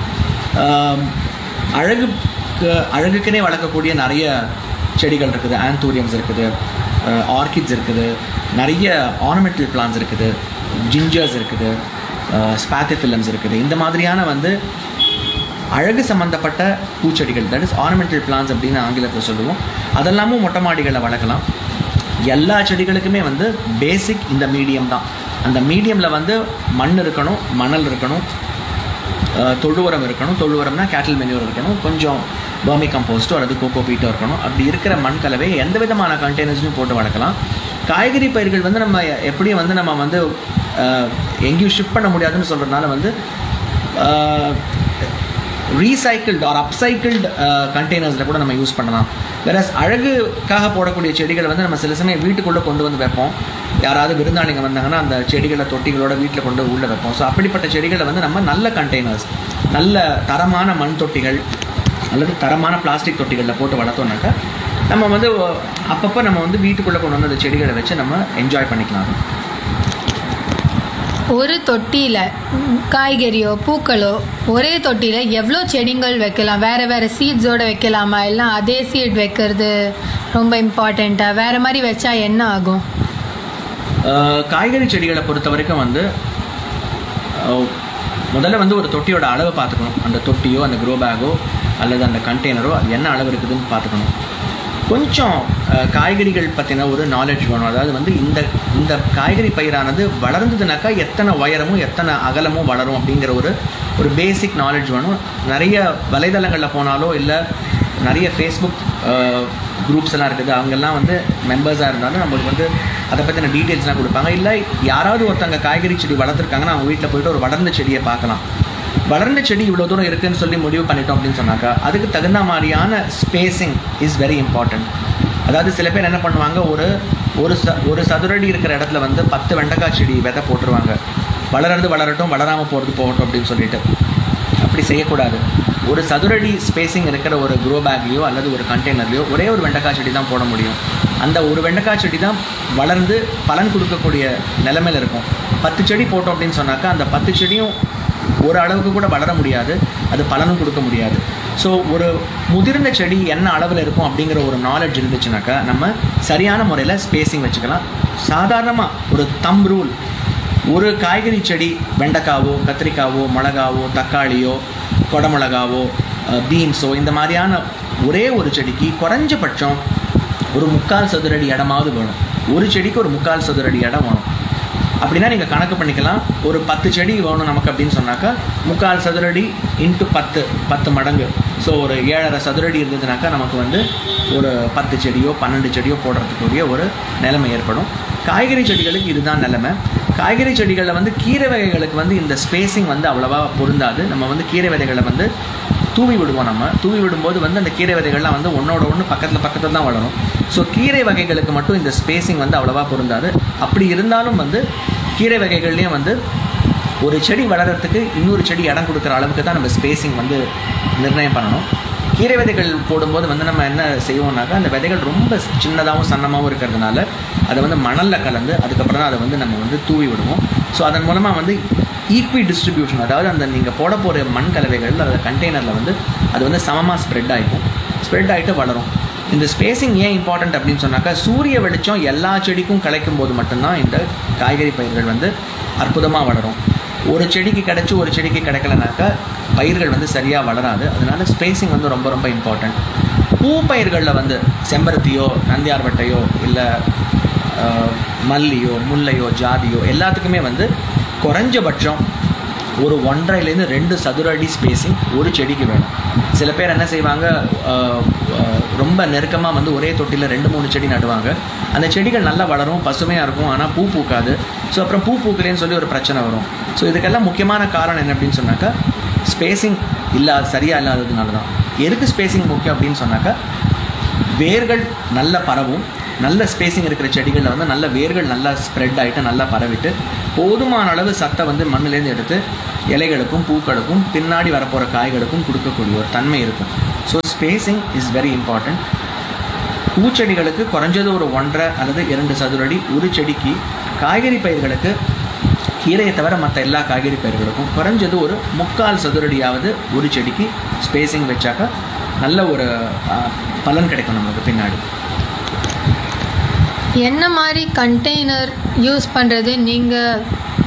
Speaker 1: அழகு அழகுக்குனே வளர்க்கக்கூடிய நிறைய செடிகள் இருக்குது. ஆந்தூரியம்ஸ் இருக்குது, ஆர்கிட்ஸ் இருக்குது, நிறைய ஆர்னமெண்டல் பிளான்ஸ் இருக்குது, ஜிஞ்சர்ஸ் இருக்குது, ஸ்பாத்திஃபிலம்ஸ் இருக்குது. இந்த மாதிரியான வந்து அழகு சம்மந்தப்பட்ட பூச்செடிகள், தட் இஸ் ஆர்னமெண்டல் பிளான்ஸ் அப்படின்னு ஆங்கிலத்தில் சொல்லுவோம். அதெல்லாமும் மொட்டை மாடிகளில் வளர்க்கலாம். எல்லா செடிகளுக்குமே வந்து பேசிக் இந்த மீடியம் தான். அந்த மீடியமில் வந்து மண் இருக்கணும், மணல் இருக்கணும், தொழு உரம் இருக்கணும். தொழு உரம்னா கேட்டில் மென்யூர் இருக்கணும், கொஞ்சம் பர்மி கம்போஸ்ட்டோ அல்லது கோகோ பீட்டோ இருக்கணும். அப்படி இருக்கிற மண் கலவையை எந்த விதமான கண்டெய்னர்ஸ்லையும் போட்டு வளர்க்கலாம். காய்கறி பயிர்கள் வந்து நம்ம எப்படியும் வந்து நம்ம வந்து எங்கேயும் ஷிஃப்ட் பண்ண முடியாதுன்னு சொல்கிறதுனால வந்து ரீசைக்கிள்டு ஆர் அப்சைக்கிள்டு கண்டெய்னர்ஸில் கூட நம்ம யூஸ் பண்ணலாம். வேற அழகுக்காக போடக்கூடிய செடிகளை வந்து நம்ம சில சமயம் வீட்டுக்குள்ளே கொண்டு வந்து வைப்போம். யாராவது விருந்தாளிங்க வந்தாங்கன்னா அந்த செடிகளை தொட்டிகளோட வீட்டில் கொண்டு உள்ளே வைப்போம். ஸோ அப்படிப்பட்ட செடிகளை வந்து நம்ம நல்ல கண்டெய்னர்ஸ், நல்ல தரமான மண் தொட்டிகள் அல்லது தரமான பிளாஸ்டிக் தொட்டிகளில் போட்டு வளர்த்தோம்னாக்கா நம்ம வந்து அப்பப்போ நம்ம வந்து வீட்டுக்குள்ளே கொண்டு வந்து அந்த செடிகளை வச்சு நம்ம என்ஜாய் பண்ணிக்கலாம்.
Speaker 2: ஒரு தொட்டியில் காய்கறியோ பூக்களோ ஒரே தொட்டியில் எவ்வளோ செடிகள் வைக்கலாம்? வேறு வேறு சீட்ஸோடு வைக்கலாமா? எல்லாம் அதே சீட் வைக்கிறது ரொம்ப இம்பார்ட்டண்ட்டாக? வேறு மாதிரி வச்சா என்ன ஆகும்?
Speaker 1: காய்கறி செடிகளை பொறுத்த வரைக்கும் வந்து முதல்ல வந்து ஒரு தொட்டியோட அளவை பார்த்துக்கணும். அந்த தொட்டியோ அந்த க்ரோ பேக்கோ அல்லது அந்த கண்டெய்னரோ அது என்ன அளவு இருக்குதுன்னு பார்த்துக்கணும். கொஞ்சம் காய்கறிகள் பற்றின ஒரு நாலேஜ் வேணும். அதாவது வந்து இந்த இந்த காய்கறி பயிரானது வளர்ந்ததுனாக்கா எத்தனை உயரமும் எத்தனை அகலமும் வளரும் அப்படிங்கிற ஒரு ஒரு பேசிக் நாலேஜ் வேணும். நிறைய வலைதளங்களில் போனாலோ இல்லை நிறைய ஃபேஸ்புக் குரூப்ஸ் எல்லாம் இருக்குது, அவங்கெல்லாம் வந்து மெம்பர்ஸாக இருந்தாலும் நம்மளுக்கு வந்து அதை பற்றின டீட்டெயில்ஸ்லாம் கொடுப்பாங்க. இல்லை யாராவது ஒருத்தங்க காய்கறி செடி வளர்த்துருக்காங்கன்னா அவங்க வீட்டில் போய்ட்டு ஒரு வளர்ந்த செடியை பார்க்கலாம். வளர்ந்த செடி இவ்வளோ தூரம் இருக்குதுன்னு சொல்லி முடிவு பண்ணிட்டோம் அப்படின்னு சொன்னாக்கா அதுக்கு தகுந்த மாதிரியான ஸ்பேசிங் இஸ் வெரி இம்பார்ட்டண்ட். அதாவது சில பேர் என்ன பண்ணுவாங்க, ஒரு ஒரு ச ஒரு சதுரடி இருக்கிற இடத்துல வந்து பத்து வெண்டைக்காய் செடி விதை போட்டுருவாங்க. வளர்றது வளரட்டும், வளராமல் போகிறது போகட்டும் அப்படின்னு சொல்லிட்டு. அப்படி செய்யக்கூடாது. ஒரு சதுரடி ஸ்பேசிங் இருக்கிற ஒரு க்ரோ பேக்லேயோ அல்லது ஒரு கண்டெய்னர்லையோ ஒரே ஒரு வெண்டைக்காய் செடி தான் போட முடியும். அந்த ஒரு வெண்டைக்காய் செடி தான் வளர்ந்து பலன் கொடுக்கக்கூடிய நிலைமையில் இருக்கும். பத்து செடி போட்டோம் அப்படின்னு சொன்னாக்கா அந்த பத்து செடியும் ஒரு அளவுக்கு கூட வளர முடியாது, அது பலனும் கொடுக்க முடியாது. ஸோ ஒரு முதிர்ந்த செடி என்ன அளவில் இருக்கும் அப்படிங்கிற ஒரு நாலேஜ் இருந்துச்சுனாக்கா நம்ம சரியான முறையில் ஸ்பேசிங் வச்சுக்கலாம். சாதாரணமாக ஒரு தம் ரூல், ஒரு காய்கறி செடி வெண்டைக்காவோ கத்திரிக்காவோ மிளகாவோ தக்காளியோ கொடமிளகாவோ பீன்ஸோ இந்த மாதிரியான ஒரே ஒரு செடிக்கு குறைஞ்சபட்சம் ஒரு முக்கால் சதுரடி இடமாவது வேணும். ஒரு செடிக்கு ஒரு முக்கால் சதுரடி இடம் வேணும். அப்படின்னா நீங்கள் கணக்கு பண்ணிக்கலாம், ஒரு பத்து செடி வேணும் நமக்கு அப்படின்னு சொன்னாக்கா முக்கால் சதுரடி இன்ட்டு பத்து பத்து மடங்கு. ஸோ ஒரு ஏழரை சதுரடி இருந்ததுனாக்கா நமக்கு வந்து ஒரு பத்து செடியோ பன்னெண்டு செடியோ போடுறதுக்குரிய ஒரு நிலைமை ஏற்படும். காய்கறி செடிகளுக்கு இதுதான் நிலைமை. காய்கறி செடிகளில் வந்து கீரை வகைகளுக்கு வந்து இந்த ஸ்பேசிங் வந்து அவ்வளோவா பொருந்தாது. நம்ம வந்து கீரை விதைகளை வந்து தூவி விடுவோம். நம்ம தூவி விடும்போது வந்து அந்த கீரை விதைகள்லாம் வந்து ஒன்றோட ஒன்று பக்கத்தில் பக்கத்தில் தான் வளரும். ஸோ கீரை வகைகளுக்கு மட்டும் இந்த ஸ்பேசிங் வந்து அவ்வளோவா பொருந்தாது. அப்படி இருந்தாலும் வந்து கீரை வகைகள்லேயும் வந்து ஒரு செடி வளர்கிறதுக்கு இன்னொரு செடி இடம் கொடுக்குற அளவுக்கு தான் நம்ம ஸ்பேசிங் வந்து நிர்ணயம் பண்ணணும். கீரை விதைகள் போடும்போது வந்து நம்ம என்ன செய்வோம்னாக்கா அந்த விதைகள் ரொம்ப சின்னதாகவும் சன்னமாகவும் இருக்கிறதுனால அதை வந்து மணலில் கலந்து அதுக்கப்புறம் தான் அதை வந்து நம்ம வந்து தூவி விடுவோம். ஸோ அதன் மூலமாக வந்து ஈக்வி டிஸ்ட்ரிபியூஷன், அதாவது அந்த நீங்கள் போட போகிற மண் கலவைகள் அந்த கண்டெய்னரில் வந்து அது வந்து சமமாக ஸ்ப்ரெட் ஆகிக்கும், ஸ்ப்ரெட் ஆகிட்டு வளரும். இந்த ஸ்பேசிங் ஏன் இம்பார்ட்டண்ட் அப்படின்னு சொன்னாக்கா சூரிய வெளிச்சம் எல்லா செடிக்கும் கிடைக்கும் போது மட்டும்தான் இந்த காய்கறி பயிர்கள் வந்து அற்புதமாக வளரும். ஒரு செடிக்கு கிடைச்சி ஒரு செடிக்கு கிடைக்கலனாக்கா பயிர்கள் வந்து சரியாக வளராது. அதனால ஸ்பேசிங் வந்து ரொம்ப ரொம்ப இம்பார்ட்டண்ட். பூ பயிர்களில் வந்து செம்பருத்தியோ நந்தியார்வட்டையோ இல்லை மல்லியோ முல்லையோ ஜாதியோ எல்லாத்துக்குமே வந்து குறைஞ்சபட்சம் ஒரு ஒன்றரைலேருந்து ரெண்டு சதுர அடி ஸ்பேசிங் ஒரு செடிக்கு வேணும். சில பேர் என்ன செய்வாங்க, ரொம்ப நெருக்கமாக வந்து ஒரே தொட்டியில் ரெண்டு மூணு செடி நடுவாங்க. அந்த செடிகள் நல்லா வளரும், பசுமையாக இருக்கும், ஆனால் பூ பூக்காது. ஸோ அப்புறம் பூ பூக்கலேன்னு சொல்லி ஒரு பிரச்சனை வரும். ஸோ இதுக்கெல்லாம் முக்கியமான காரணம் என்ன அப்படின்னு சொன்னாக்கா ஸ்பேசிங் இல்லாத சரியாக இல்லாததுனால தான். எதுக்கு ஸ்பேசிங் முக்கியம் அப்படின்னு சொன்னாக்கா வேர்கள் நல்ல பரவும், நல்ல ஸ்பேசிங் இருக்கிற செடிகளில் வந்து நல்ல வேர்கள் நல்லா ஸ்ப்ரெட் ஆகிட்டு நல்லா பரவிட்டு போதுமான அளவு சத்தை வந்து மண்ணிலேருந்து எடுத்து இலைகளுக்கும் பூக்களுக்கும் பின்னாடி வரப்போகிற காய்களுக்கும் கொடுக்கக்கூடிய ஒரு தன்மை இருக்கும். So spacing is very important. பூச்செடிகளுக்கு குறைஞ்சது ஒரு ஒன்றரை அல்லது இரண்டு சதுரடி ஒரு செடிக்கு, காய்கறி பயிர்களுக்கு கீரையை தவிர மற்ற எல்லா காய்கறி பயிர்களுக்கும் குறைஞ்சது ஒரு முக்கால் சதுரடியாவது ஒரு செடிக்கு ஸ்பேசிங் வச்சாக்கா நல்ல ஒரு பலன் கிடைக்கும் நமக்கு பின்னாடி.
Speaker 2: என்ன மாதிரி கண்டெய்னர் யூஸ் பண்ணுறது நீங்கள்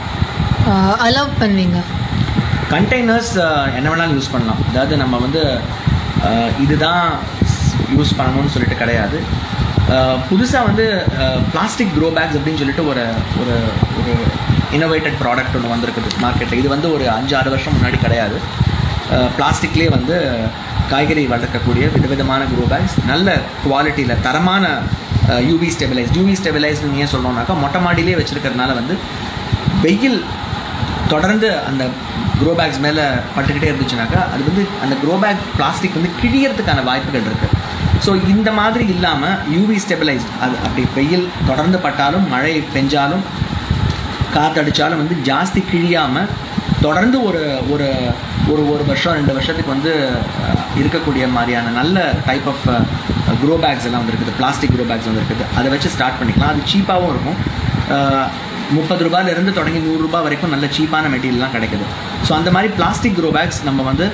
Speaker 2: அலோவ் பண்ணுவீங்க?
Speaker 1: கண்டெய்னர்ஸ் என்ன வேணாலும் யூஸ் பண்ணலாம். அதாவது நம்ம வந்து இதுதான் யூஸ் பண்ணணும்னு சொல்லிட்டு கிடையாது. புதுசாக வந்து பிளாஸ்டிக் க்ரோ பேக்ஸ் அப்படின்னு சொல்லிட்டு ஒரு ஒரு ஒரு இன்னோவேட்டட் ப்ராடக்ட் ஒன்று வந்திருக்குது மார்க்கெட்டில். இது வந்து ஒரு அஞ்சு ஆறு வருஷம் முன்னாடி கிடையாது. பிளாஸ்டிக்லேயே வந்து காய்கறி வளர்க்கக்கூடிய விதவிதமான க்ரோ பேக்ஸ், நல்ல குவாலிட்டியில் தரமான யூவி ஸ்டெபிலைஸ். யூவி ஸ்டெபிலைஸ்னு ஏன் சொல்லணும்னாக்கா மொட்டை மாடியிலே வச்சுருக்கிறதுனால வந்து வெயில் தொடர்ந்து அந்த க்ரோ பேக்ஸ் மேலே பட்டுக்கிட்டே இருந்துச்சுனாக்கா அது வந்து அந்த க்ரோ பேக் பிளாஸ்டிக் வந்து கிழியறதுக்கான வாய்ப்புகள் இருக்குது. ஸோ இந்த மாதிரி இல்லாமல் யூவி ஸ்டெபிலைஸ், அது அப்படி வெயில் தொடர்ந்து பட்டாலும் மழை பெஞ்சாலும் காற்றடித்தாலும் வந்து ஜாஸ்தி கிழியாமல் தொடர்ந்து ஒரு ஒரு ஒரு ஒரு வருஷம் ரெண்டு வருஷத்துக்கு வந்து இருக்கக்கூடிய மாதிரியான நல்ல டைப் ஆஃப் க்ரோ பேக்ஸ் எல்லாம் வந்துருக்குது. பிளாஸ்டிக் க்ரோ பேக்ஸ் வந்துருக்குது. அதை வச்சு ஸ்டார்ட் பண்ணிக்கலாம். அது சீப்பாகவும் இருக்கும். முப்பது ரூபாயிலிருந்து தொடங்கி நூறுரூபா வரைக்கும் நல்ல சீப்பான மெட்டீரியல்லாம் கிடைக்குது. ஸோ அந்த மாதிரி பிளாஸ்டிக் க்ரோ பேக்ஸ் நம்ம வந்து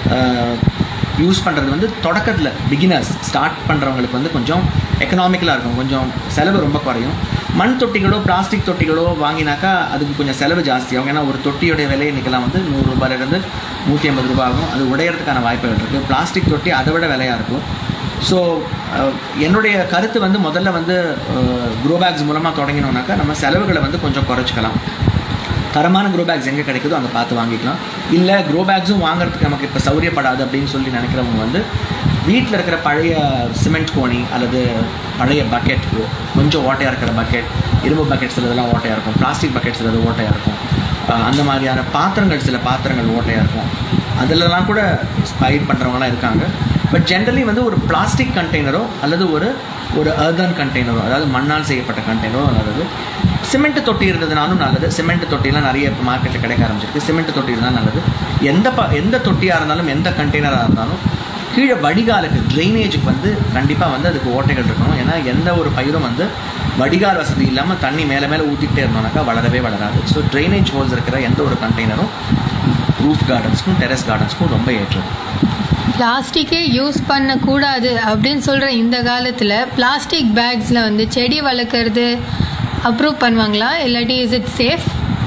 Speaker 1: யூஸ் பண்ணுறது வந்து தொடக்கத்தில் பிகினர்ஸ் ஸ்டார்ட் பண்ணுறவங்களுக்கு வந்து கொஞ்சம் எக்கனாமிக்கலாக இருக்கும், கொஞ்சம் செலவு ரொம்ப குறையும். மண் தொட்டிகளோ பிளாஸ்டிக் தொட்டிகளோ வாங்கினாக்கா அதுக்கு கொஞ்சம் செலவு ஜாஸ்தியாகும். ஏன்னா ஒரு தொட்டியோடைய விலை இன்றைக்கெல்லாம் வந்து நூறுரூபாயிலிருந்து நூற்றி ஐம்பது ரூபா ஆகும். அது உடையிறதுக்கான வாய்ப்புகள் இருக்குது. பிளாஸ்டிக் தொட்டி அதை விட விலையாக இருக்கும். ஸோ என்னுடைய கருத்து வந்து முதல்ல வந்து க்ரோ பேக்ஸ் மூலமாக தொடங்கினோம்னாக்கா நம்ம செலவுகளை வந்து கொஞ்சம் குறைச்சிக்கலாம். தரமான க்ரோ பேக்ஸ் எங்கே கிடைக்குதோ அங்கே பார்த்து வாங்கிக்கலாம். இல்லை க்ரோ பேக்ஸும் வாங்குறதுக்கு நமக்கு இப்போ சௌரியப்படாது அப்படின்னு சொல்லி நினைக்கிறவங்க வந்து வீட்டில் இருக்கிற பழைய சிமெண்ட் கோணி அல்லது பழைய பக்கெட், கொஞ்சம் ஓட்டையாக இருக்கிற பக்கெட், இரும்பு பக்கெட்ஸ் இதெல்லாம் ஓட்டையாக இருக்கும், பிளாஸ்டிக் பக்கெட்ஸ் இது ஓட்டையாக இருக்கும், அந்த மாதிரியான பாத்திரங்கள் சில பாத்திரங்கள் ஓட்டையாக இருக்கும். அதிலலாம் கூட ஸ்பைட் பண்ணுறவங்களாம் இருக்காங்க. பட் ஜென்ரலி வந்து ஒரு பிளாஸ்டிக் கண்டெய்னரோ அல்லது ஒரு ஒரு அர்தன் கண்டெய்னரோ, அதாவது மண்ணால் செய்யப்பட்ட கண்டெய்னரோ நல்லது. சிமெண்ட் தொட்டி இருந்ததுனாலும் நல்லது. சிமெண்ட் தொட்டிலாம் நிறைய இப்போ மார்க்கெட்டில் கிடைக்க ஆரம்பிச்சிருக்கு. சிமெண்ட் தொட்டி இருந்தால் நல்லது. எந்த ப எந்த தொட்டியாக இருந்தாலும் எந்த கண்டெய்னராக இருந்தாலும் கீழே வடிகாலுக்கு ட்ரைனேஜுக்கு வந்து கண்டிப்பாக வந்து அதுக்கு ஓட்டைகள் இருக்கணும். ஏன்னா எந்த ஒரு பயிரும் வந்து வடிகால் வசதி இல்லாமல் தண்ணி மேலே மேலே ஊற்றிக்கிட்டே இருந்தோம்னாக்கா வளரவே வளராது. ஸோ ட்ரைனேஜ் ஹோல்ஸ் இருக்கிற எந்த ஒரு கண்டெய்னரும் ரூஃப் கார்டன்ஸ்க்கும் டெரஸ் கார்டன்ஸ்க்கும் ரொம்ப ஏற்றது.
Speaker 2: பிளாஸ்டிக்கே யூஸ் பண்ணக்கூடாது அப்படின்னு சொல்கிற இந்த காலத்தில் பிளாஸ்டிக் பேக்ஸில் வந்து செடி வளர்க்குறது அப்ரூவ் பண்ணுவாங்களா, இல்லாட்டி is it safe?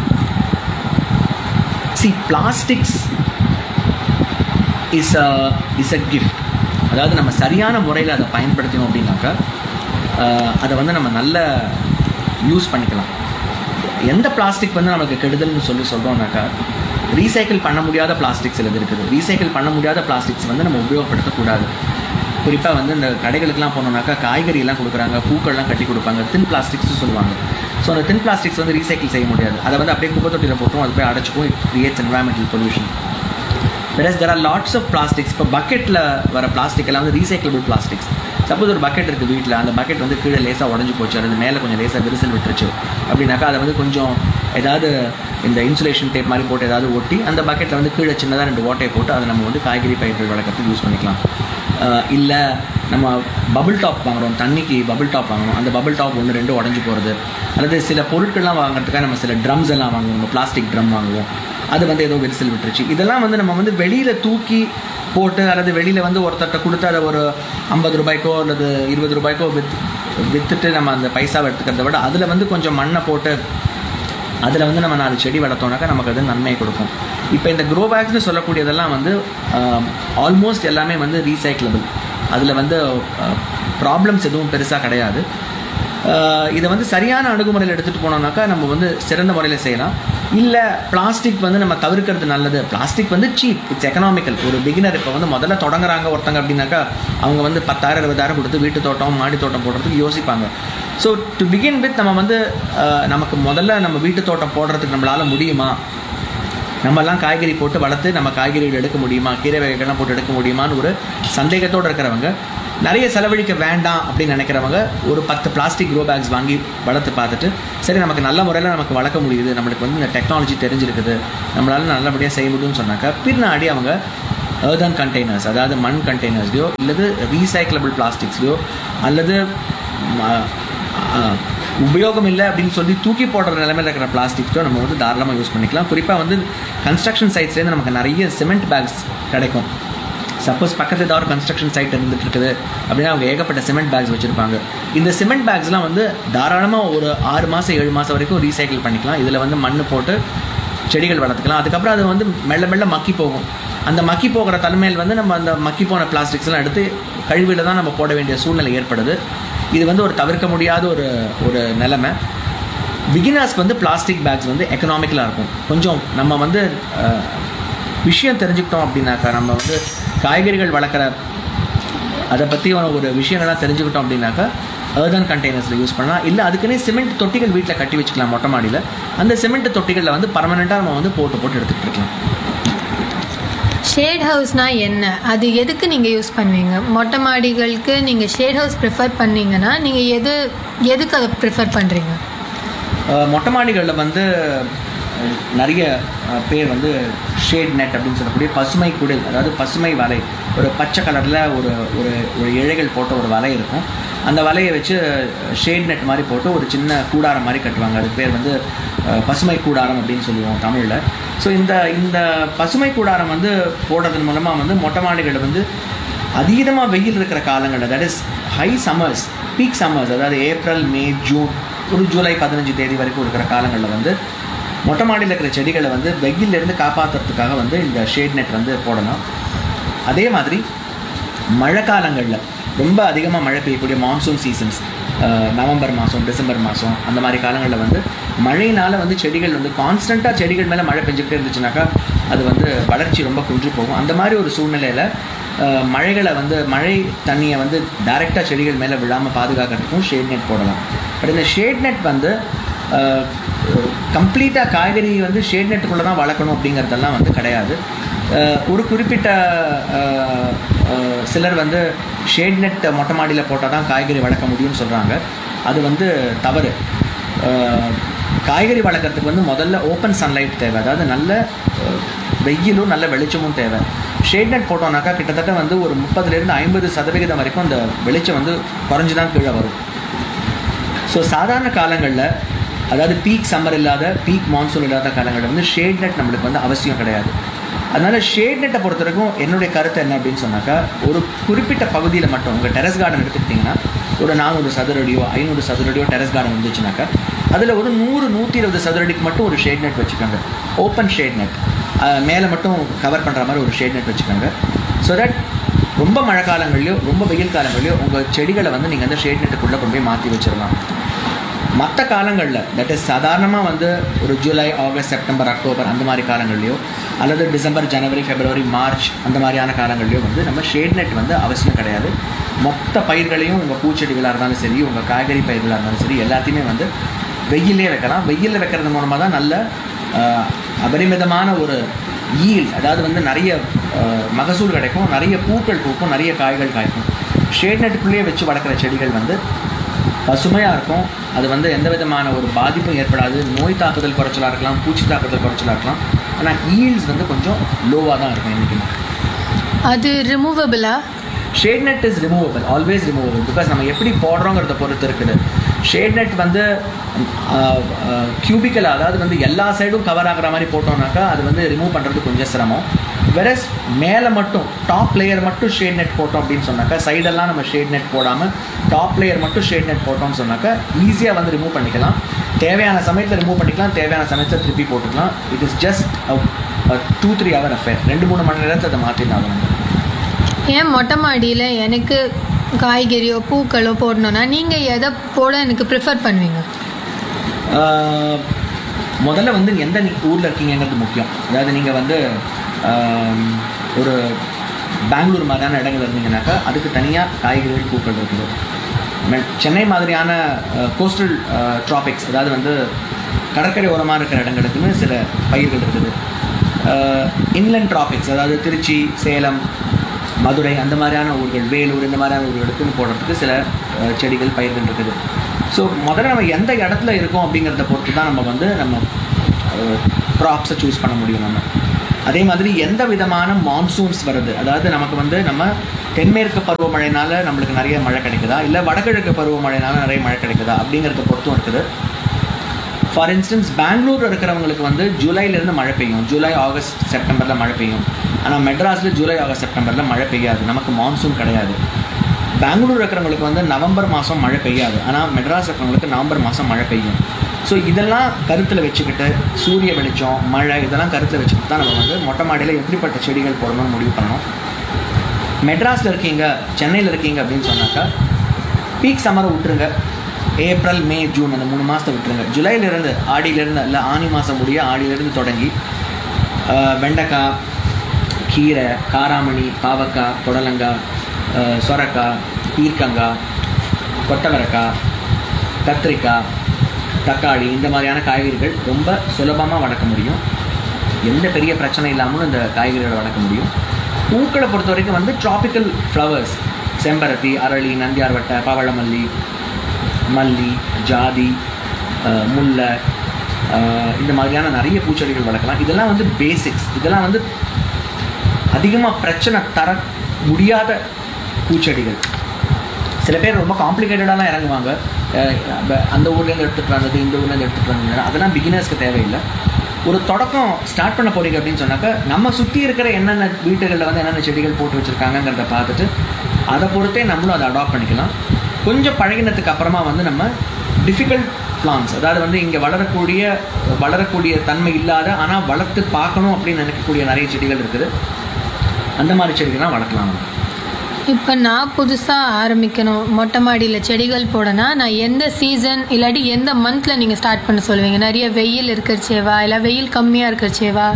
Speaker 1: C plastics is a is a gift. அதாவது நம்ம சரியான முறையில் அதை பயன்படுத்தினோம் அப்படின்னாக்கா அதை வந்து நம்ம நல்ல யூஸ் பண்ணிக்கலாம். எந்த பிளாஸ்டிக் வந்து நமக்கு கெடுதல்னு சொல்லி சொல்கிறோம்னாக்கா ரீசைக்கிள் பண்ண முடியாத பிளாஸ்டிக்ஸ் சிலது இருக்குது. ரீசைக்கிள் பண்ண முடியாத பிளாஸ்டிக்ஸ் வந்து நம்ம உபயோகப்படுத்தக்கூடாது. குறிப்பாக வந்து இந்த கடைகளுக்கெலாம் போனோம்னாக்கா காய்கறியெல்லாம் கொடுக்குறாங்க, பூக்கள்லாம் கட்டி கொடுப்பாங்க, தின் பிளாஸ்டிக்ஸ்னு சொல்லுவாங்க. ஸோ அந்த தின் பிளாஸ்டிக்ஸ் வந்து ரீசைக்கிள் செய்ய முடியாது. அதை வந்து அப்படியே குப்பை தொட்டியில் போட்டோம், அது போய் அடைச்சிக்கும். It creates environmental pollution. whereas there are lots of plastics. இப்போ பக்கெட்டில் வர பிளாஸ்டிக் எல்லாம் வந்து ரீசைக்கிளபிள் பிளாஸ்டிக்ஸ். சப்போஸ் ஒரு பக்கெட் இருக்குது வீட்டில், அந்த பக்கெட் வந்து கீழே லேசாக உடஞ்சி போச்சு, அது மேலே கொஞ்சம் லேசாக விரிசல் விட்டுருச்சு அப்படின்னாக்கா அதை வந்து கொஞ்சம் ஏதாவது இந்த இன்சுலேஷன் டேப் மாதிரி போட்டு ஏதாவது ஒட்டி அந்த பக்கெட்டில் வந்து கீழே சின்னதாக ரெண்டு ஓட்டையை போட்டு அதை நம்ம வந்து காய்கறி பயிர்கள் வளர்க்கறதுக்கு யூஸ் பண்ணிக்கலாம். இல்லை நம்ம பபுள் டாப் வாங்குகிறோம், தண்ணிக்கு பபுள் டாப் வாங்கணும், அந்த பபுள் டாப் ஒன்று ரெண்டு உடஞ்சி போகிறது. அல்லது சில பொருட்கள்லாம் வாங்குறதுக்காக நம்ம சில ட்ரம்ஸ் எல்லாம் வாங்குவோம், நம்ம பிளாஸ்டிக் ட்ரம் வாங்குவோம், அது வந்து ஏதோ விரிசல் விட்டுருச்சு. இதெல்லாம் வந்து நம்ம வந்து வெளியில் தூக்கி போட்டு அல்லது வெளியில் வந்து ஒருத்தட்ட கொடுத்து அதை ஒரு ஐம்பது ரூபாய்க்கோ அல்லது இருபது ரூபாய்க்கோ வித் விற்றுட்டு நம்ம அந்த பைசாவை எடுத்துக்கிறத விட அதில் வந்து கொஞ்சம் மண்ணை போட்டு அதில் வந்து நம்ம நாலு செடி வளர்த்தோம்னாக்கா நமக்கு அது நன்மையை கொடுக்கும். இப்போ இந்த க்ரோ பேக்ஸ்னு சொல்லக்கூடியதெல்லாம் வந்து ஆல்மோஸ்ட் எல்லாமே வந்து ரீசைக்கிளபிள். அதில் வந்து ப்ராப்ளம்ஸ் எதுவும் பெருசாக கிடையாது. இதை வந்து சரியான அணுகுமுறையில் எடுத்துகிட்டு போனோம்னாக்கா நம்ம வந்து சிறந்த முறையில் செய்யலாம். இல்லை பிளாஸ்டிக் வந்து நம்ம தவிர்க்கிறது நல்லது. பிளாஸ்டிக் வந்து சீப், இட்ஸ் எக்கனாமிக்கல். ஒரு பிகினர் இப்போ வந்து முதல்ல தொடங்குறாங்க ஒருத்தங்க அப்படின்னாக்கா அவங்க வந்து பத்தாயிரம் இருபதாயிரம் கொடுத்து வீட்டு தோட்டம் மாடி தோட்டம் போடுறதுக்கு யோசிப்பாங்க. ஸோ டு பிகின் வித் நம்ம வந்து நமக்கு முதல்ல நம்ம வீட்டு தோட்டம் போடுறதுக்கு நம்மளால் முடியுமா, நம்மெல்லாம் காய்கறி போட்டு வளர்த்து நம்ம காய்கறிகள் எடுக்க முடியுமா, கீரை வகைகள்லாம் போட்டு எடுக்க முடியுமான்னு ஒரு சந்தேகத்தோடு இருக்கிறவங்க நிறைய செலவழிக்க வேண்டாம் அப்படின்னு நினைக்கிறவங்க ஒரு பத்து பிளாஸ்டிக் க்ரோ பேக்ஸ் வாங்கி வளர்த்து பார்த்துட்டு சரி நமக்கு நல்ல முறையில் நமக்கு வளர்க்க முடியுது, நம்மளுக்கு வந்து இந்த டெக்னாலஜி தெரிஞ்சிருக்குது, நம்மளால நல்லபடியாக செய்ய முடியும்னு சொன்னாக்கா பின்னாடி அவங்க எர்தன் கண்டெய்னர்ஸ் அதாவது மண் கண்டெய்னர்ஸ்லையோ அல்லது ரீசைக்கிளபிள் பிளாஸ்டிக்ஸ்லையோ அல்லது உபயோகம் இல்லை அப்படின்னு சொல்லி தூக்கி போடுற நிலைமையில் இருக்கிற பிளாஸ்டிக்ஸோ நம்ம வந்து தாராளமாக யூஸ் பண்ணிக்கலாம். குறிப்பாக வந்து கன்ஸ்ட்ரக்ஷன் சைட்ஸ்லேருந்து நமக்கு நிறைய சிமெண்ட் பேக்ஸ் கிடைக்கும். சப்போஸ் பக்கத்தில் ஏதாவது ஒரு கன்ஸ்ட்ரக்ஷன் சைட் இருந்துட்டு இருக்குது அப்படின்னா அவங்க ஏகப்பட்ட சிமெண்ட் பேக்ஸ் வச்சுருப்பாங்க. இந்த சிமெண்ட் பேக்ஸ்லாம் வந்து தாராளமாக ஒரு ஆறு மாதம் ஏழு மாதம் வரைக்கும் ரீசைக்கிள் பண்ணிக்கலாம். இதில் வந்து மண் போட்டு செடிகள் வளர்த்துக்கலாம். அதுக்கப்புறம் அது வந்து மெல்ல மெல்ல மக்கி போகும். அந்த மக்கி போகிற தன்மையில் வந்து நம்ம அந்த மக்கி போன பிளாஸ்டிக்ஸ்லாம் எடுத்து கழிவில் தான் நம்ம போட வேண்டிய சூழ்நிலை ஏற்படுது. இது வந்து ஒரு தவிர்க்க முடியாத ஒரு ஒரு நிலைமை. பிகினர்ஸ்க்கு வந்து பிளாஸ்டிக் பேக்ஸ் வந்து எக்கனாமிக்கலாக இருக்கும். கொஞ்சம் நம்ம வந்து விஷயம் தெரிஞ்சுக்கிட்டோம் அப்படின்னாக்கா, நம்ம வந்து காய்கறிகள் வளர்க்குற அதை பற்றி ஒரு விஷயங்கள்லாம் தெரிஞ்சுக்கிட்டோம் அப்படின்னாக்கா எர்தன் கண்டெய்னர்ஸில் யூஸ் பண்ணலாம். இல்லை அதுக்குன்னே சிமெண்ட் தொட்டிகள் வீட்டில் கட்டி வச்சுக்கலாம் மொட்டை மாடியில். அந்த சிமெண்ட் தொட்டிகளில் வந்து பர்மனெண்ட்டாக நம்ம வந்து போட்டு போட்டு எடுத்துகிட்டு இருக்கலாம்.
Speaker 2: ஷேட் ஹவுஸ்னால் என்ன, அது எதுக்கு நீங்கள் யூஸ் பண்ணுவீங்க? மொட்டை மாடிகளுக்கு நீங்கள் ஷேட் ஹவுஸ் ப்ரிஃபர் பண்ணீங்கன்னா நீங்கள் எது எதுக்கு அதை ப்ரிஃபர் பண்ணுறீங்க?
Speaker 1: மொட்டை மாடிகளில் வந்து நிறைய பேர் வந்து ஷேட் நெட் அப்படின்னு சொல்லக்கூடிய பசுமை குடில், அதாவது பசுமை வலை, ஒரு பச்சை கலரில் ஒரு ஒரு ஒரு இழைகள் போட்ட ஒரு வலை இருக்கும். அந்த வலையை வச்சு ஷேட் நெட் மாதிரி போட்டு ஒரு சின்ன கூடாரம் மாதிரி கட்டுவாங்க. அதுக்கு பேர் வந்து பசுமை கூடாரம் அப்படின்னு சொல்லுவோம் தமிழில். ஸோ இந்த இந்த பசுமை கூடாரம் வந்து போடுறதன் மூலமாக வந்து மொட்டை மாடிகளில் வந்து அதீதமாக வெயில் இருக்கிற காலங்களில், that is high summers, peak summers, அதாவது ஏப்ரல் மே ஜூன் ஒரு ஜூலை பதினஞ்சு தேதி வரைக்கும் இருக்கிற காலங்களில் வந்து மொட்டை மாடியில் இருக்கிற செடிகளை வந்து வெயிலிருந்து காப்பாற்றுறதுக்காக வந்து இந்த ஷேட் நெட் வந்து போடலாம். அதே மாதிரி மழை காலங்களில் ரொம்ப அதிகமாக மழை பெய்யக்கூடிய மான்சூன் சீசன்ஸ், நவம்பர் மாதம் டிசம்பர் மாதம் அந்த மாதிரி காலங்களில் வந்து மழையினால் வந்து செடிகள் வந்து கான்ஸ்டண்ட்டாக செடிகள் மேலே மழை பெஞ்சிக்கிட்டே இருந்துச்சுனாக்கா அது வந்து வளர்ச்சி ரொம்ப குன்றி போகும். அந்த மாதிரி ஒரு சூழ்நிலையில் மழைகளை வந்து மழை தண்ணியை வந்து டைரெக்டாக செடிகள் மேலே விழாமல் பாதுகாக்கிறதுக்கும் ஷேட் நெட் போடலாம். பட் இந்த ஷேட் நெட் வந்து கம்ப்ளீட்டாக காய்கறி வந்து ஷேட் நெட்டுக்குள்ளே தான் வளர்க்கணும் அப்படிங்கிறதெல்லாம் வந்து கிடையாது. ஒரு குறிப்பிட்ட சிலர் வந்து ஷேட் நெட் மொட்டை மாடியில் போட்டால் தான் காய்கறி வளர்க்க முடியும்னு சொல்கிறாங்க. அது வந்து தவறு. காய்கறி வளர்க்குறதுக்கு வந்து முதல்ல ஓப்பன் சன்லைட் தேவை, அதாவது நல்ல வெயிலும் நல்ல வெளிச்சமும் தேவை. ஷேட் நெட் போட்டோம்னாக்கா கிட்டத்தட்ட வந்து ஒரு முப்பதுலேருந்து ஐம்பது சதவிகிதம் வரைக்கும் அந்த வெளிச்சம் வந்து குறைஞ்சி தான் கீழே வரும். ஸோ சாதாரண காலங்களில், அதாவது பீக் சம்மர் இல்லாத பீக் மான்சூன் இல்லாத காலங்களில் வந்து ஷேட் நெட் நம்மளுக்கு வந்து அவசியம் கிடையாது. அதனால் ஷேட் நெட்டை பொறுத்த வரைக்கும் என்னுடைய கருத்து என்ன அப்படின்னு சொன்னாக்கா, ஒரு குறிப்பிட்ட பகுதியில் மட்டும் உங்கள் டெரஸ் கார்டன் எடுத்துக்கிட்டிங்கன்னா ஒரு நானூறு சதுரடியோ ஐநூறு சதுரடியோ டெரஸ் கார்டன் இருந்துச்சுனாக்கா அதில் ஒரு நூறு நூற்றி இருபது சதுரடிக்கு மட்டும் ஒரு ஷேட் நெட் வச்சுக்கோங்க. ஓப்பன் ஷேட் நெட் மேலே மட்டும் கவர் பண்ணுற மாதிரி ஒரு ஷேட் நெட் வச்சுக்கோங்க. ஸோ தட் ரொம்ப மழை காலங்கள்லையோ ரொம்ப வெயில் காலங்கள்லையோ உங்கள் செடிகளை வந்து நீங்கள் அந்த ஷேட் நெட்டுக்குள்ளே கொண்டு போய் மாற்றி வச்சிடலாம். மற்ற காலங்களில், தட் இஸ் சாதாரணமாக வந்து ஒரு ஜூலை ஆகஸ்ட் செப்டம்பர் அக்டோபர் அந்த மாதிரி காலங்கள்லையோ அல்லது டிசம்பர் ஜனவரி பிப்ரவரி மார்ச் அந்த மாதிரியான காலங்கள்லையோ வந்து நம்ம ஷேட் நெட் வந்து அவசியம் கிடையாது. மொத்த பயிர்களையும் உங்கள் பூச்செடிகளாக இருந்தாலும் சரி, உங்கள் காய்கறி பயிர்களாக இருந்தாலும் சரி, எல்லாத்தையுமே வந்து வெயிலே வைக்கலாம். வெயிலில் வைக்கிறது மூலமாக தான் நல்ல அபரிமிதமான ஒரு ஈல், அதாவது வந்து நிறைய மகசூல் கிடைக்கும், நிறைய பூக்கள் பூக்கும், நிறைய காய்கள் காய்க்கும். ஷேட் நெட்டுக்குள்ளேயே வச்சு வளர்க்குற செடிகள் வந்து பசுமையாக இருக்கும். அது வந்து எந்த விதமான ஒரு பாதிப்பும் ஏற்படாது. நோய் தாக்குதல் குறைச்சலாக இருக்கலாம், பூச்சி தாக்குதல் குறைச்சலாக இருக்கலாம். ஆனால் ஈல்ஸ் வந்து கொஞ்சம் லோவாக தான் இருக்கும் என்றைக்குமே.
Speaker 2: அது ரிமூவபிளா?
Speaker 1: Shade net is removable, always removable. Because நம்ம எப்படி போடுறோங்கிறத பொறுத்து இருக்குது. ஷேட் நெட் வந்து கியூபிக்கல், அதாவது வந்து எல்லா சைடும் கவர் ஆகிற மாதிரி போட்டோம்னாக்கா அது வந்து ரிமூவ் பண்ணுறது கொஞ்சம் சிரமம். வெரஸ் மேலே மட்டும் டாப் லேயர் மட்டும் ஷேட் நெட் போட்டோம் அப்படின்னு சொன்னாக்கா, சைடெல்லாம் நம்ம ஷேட் நெட் போடாமல் டாப் லேயர் மட்டும் ஷேட் நெட் போட்டோம்னு சொன்னாக்கா ஈஸியாக வந்து ரிமூவ் பண்ணிக்கலாம். தேவையான சமயத்தில் ரிமூவ் பண்ணிக்கலாம், தேவையான சமயத்தில் திருப்பி போட்டுக்கலாம். It is just two three hour affair. ரெண்டு மூணு மணி நேரத்தில் அதை மாற்றினாங்க.
Speaker 2: ஏன் மொட்டை மாடியில் எனக்கு காய்கறியோ பூக்களோ போடணுன்னா நீங்கள் எதை போட எனக்கு ப்ரிஃபர் பண்ணுவீங்க?
Speaker 1: முதல்ல வந்து எந்த ஊரில் இருக்கீங்கிறது முக்கியம். அதாவது நீங்கள் வந்து ஒரு பெங்களூர் மாதிரியான இடங்கள் இருந்தீங்கன்னாக்கா அதுக்கு தனியாக காய்கறிகள் பூக்கள் இருக்குது. சென்னை மாதிரியான கோஸ்டல் ட்ராபிக்ஸ், அதாவது வந்து கடற்கரை ஓரமாக இருக்கிற இடங்களுக்குன்னு சில பயிர்கள் இருக்குது. இன்லேண்ட் ட்ராபிக்ஸ், அதாவது திருச்சி, சேலம், மதுரை அந்த மாதிரியான ஊர்கள், வேலூர் இந்த மாதிரியான ஊர்களுக்குன்னு போடுறதுக்கு சில செடிகள் பயிர்கள் இருக்குது. ஸோ முதல்ல நம்ம எந்த இடத்துல இருக்கோம் அப்படிங்கிறத பொறுத்து தான் நம்ம வந்து நம்ம க்ராப்ஸை சூஸ் பண்ண முடியும். நம்ம அதே மாதிரி எந்த விதமான மான்சூன்ஸ் வருது, அதாவது நமக்கு வந்து நம்ம தென்மேற்கு பருவமழைனால நம்மளுக்கு நிறைய மழை கிடைக்குதா, இல்லை வடகிழக்கு பருவமழைனால நிறைய மழை கிடைக்குதா அப்படிங்கிறத பொறுத்தும் இருக்குது. ஃபார் இன்ஸ்டன்ஸ் பெங்களூரில் இருக்கிறவங்களுக்கு வந்து ஜூலைலேருந்து மழை பெய்யும், ஜூலை ஆகஸ்ட் செப்டம்பரில் மழை பெய்யும். ஆனால் மெட்ராஸில் ஜூலை ஆகஸ்ட் செப்டம்பரில் மழை பெய்யாது, நமக்கு மான்சூன் கிடையாது. பெங்களூர் இருக்கிறவங்களுக்கு வந்து நவம்பர் மாதம் மழை பெய்யாது, ஆனால் மெட்ராஸ் இருக்கிறவங்களுக்கு நவம்பர் மாதம் மழை பெய்யும். ஸோ இதெல்லாம் கருத்தில் வச்சுக்கிட்டு சூரிய வெளிச்சம், மழை இதெல்லாம் கருத்தில் வச்சுக்கிட்டு தான் நம்ம வந்து மொட்டை மாடியில் எப்படிப்பட்ட செடிகள் போடணும்னு முடிவு பண்ணணும். மெட்ராஸில் இருக்கீங்க, சென்னையில் இருக்கீங்க அப்படின்னு சொன்னாக்கா பீக் சம்மரை விட்டுருங்க. ஏப்ரல் மே ஜூன் அந்த மூணு மாதத்தை விட்டுருங்க. ஜூலையிலேருந்து ஆடியிலேருந்து இல்லை ஆனி மாதம் முடிய ஆடியிலேருந்து தொடங்கி வெண்டைக்காய், கீரை, காராமணி, பாவக்காய், புடலங்காய், சொரக்காய், பீர்க்கங்காய், கொத்தவரக்காய், கத்திரிக்காய், தக்காளி இந்த மாதிரியான காய்கறிகள் ரொம்ப சுலபமாக வளர்க்க முடியும். எந்த பெரிய பிரச்சனை இல்லாமலும் இந்த காய்கறிகளை வளர்க்க முடியும். பூக்களை பொறுத்த வரைக்கும் வந்து ட்ராபிக்கல் ஃப்ளவர்ஸ், செம்பருத்தி, அரளி, நந்தியார்வட்டை, பவளமல்லி, மல்லி, ஜாதி, முல்லை இந்த மாதிரியான நிறைய பூச்செடிகள் வளர்க்கலாம். இதெல்லாம் வந்து பேசிக்ஸ். இதெல்லாம் வந்து அதிகமாக பிரச்சனை தர முடியாத பூச்செடிகள். சில பேர் ரொம்ப காம்ப்ளிகேட்டடாலாம் இறங்குவாங்க, அந்த ஊர்லேருந்து எடுத்துகிட்டு வந்தது இந்த ஊர்லேருந்து எடுத்துகிட்டு வந்தது, அதெல்லாம் பிகினர்ஸ்க்கு தேவையில்லை. ஒரு தொடக்கம் ஸ்டார்ட் பண்ண போறீங்க அப்படின்னு சொன்னாக்கா நம்ம சுற்றி இருக்கிற என்னென்ன வீட்டுகளில் வந்து என்னென்ன செடிகள் போட்டு வச்சுருக்காங்கிறத பார்த்துட்டு அதை பொறுத்தே நம்மளும் அதை அடாப்ட் பண்ணிக்கலாம். கொஞ்சம் பழகினதுக்கு அப்புறமா வந்து நம்ம டிஃபிகல்ட் பிளான்ஸ், அதாவது வந்து இங்கே வளரக்கூடிய வளரக்கூடிய தன்மை இல்லாத ஆனால் வளர்த்து பார்க்கணும் அப்படின்னு நினைக்கக்கூடிய நிறைய செடிகள் இருக்குது. அந்த மாதிரி செடிகள்லாம் வளர்க்கலாம்.
Speaker 2: இப்போ நான் புதுசாக ஆரம்பிக்கணும் மொட்டை மாடியில் செடிகள் போடனா நான் எந்த சீசன் இல்லாட்டி எந்த மந்தில் நீங்கள் ஸ்டார்ட் பண்ண சொல்லுவீங்க? நிறைய வெயில் இருக்கிறச்சேவா இல்லை வெயில் கம்மியாக இருக்கிறச்சேவா?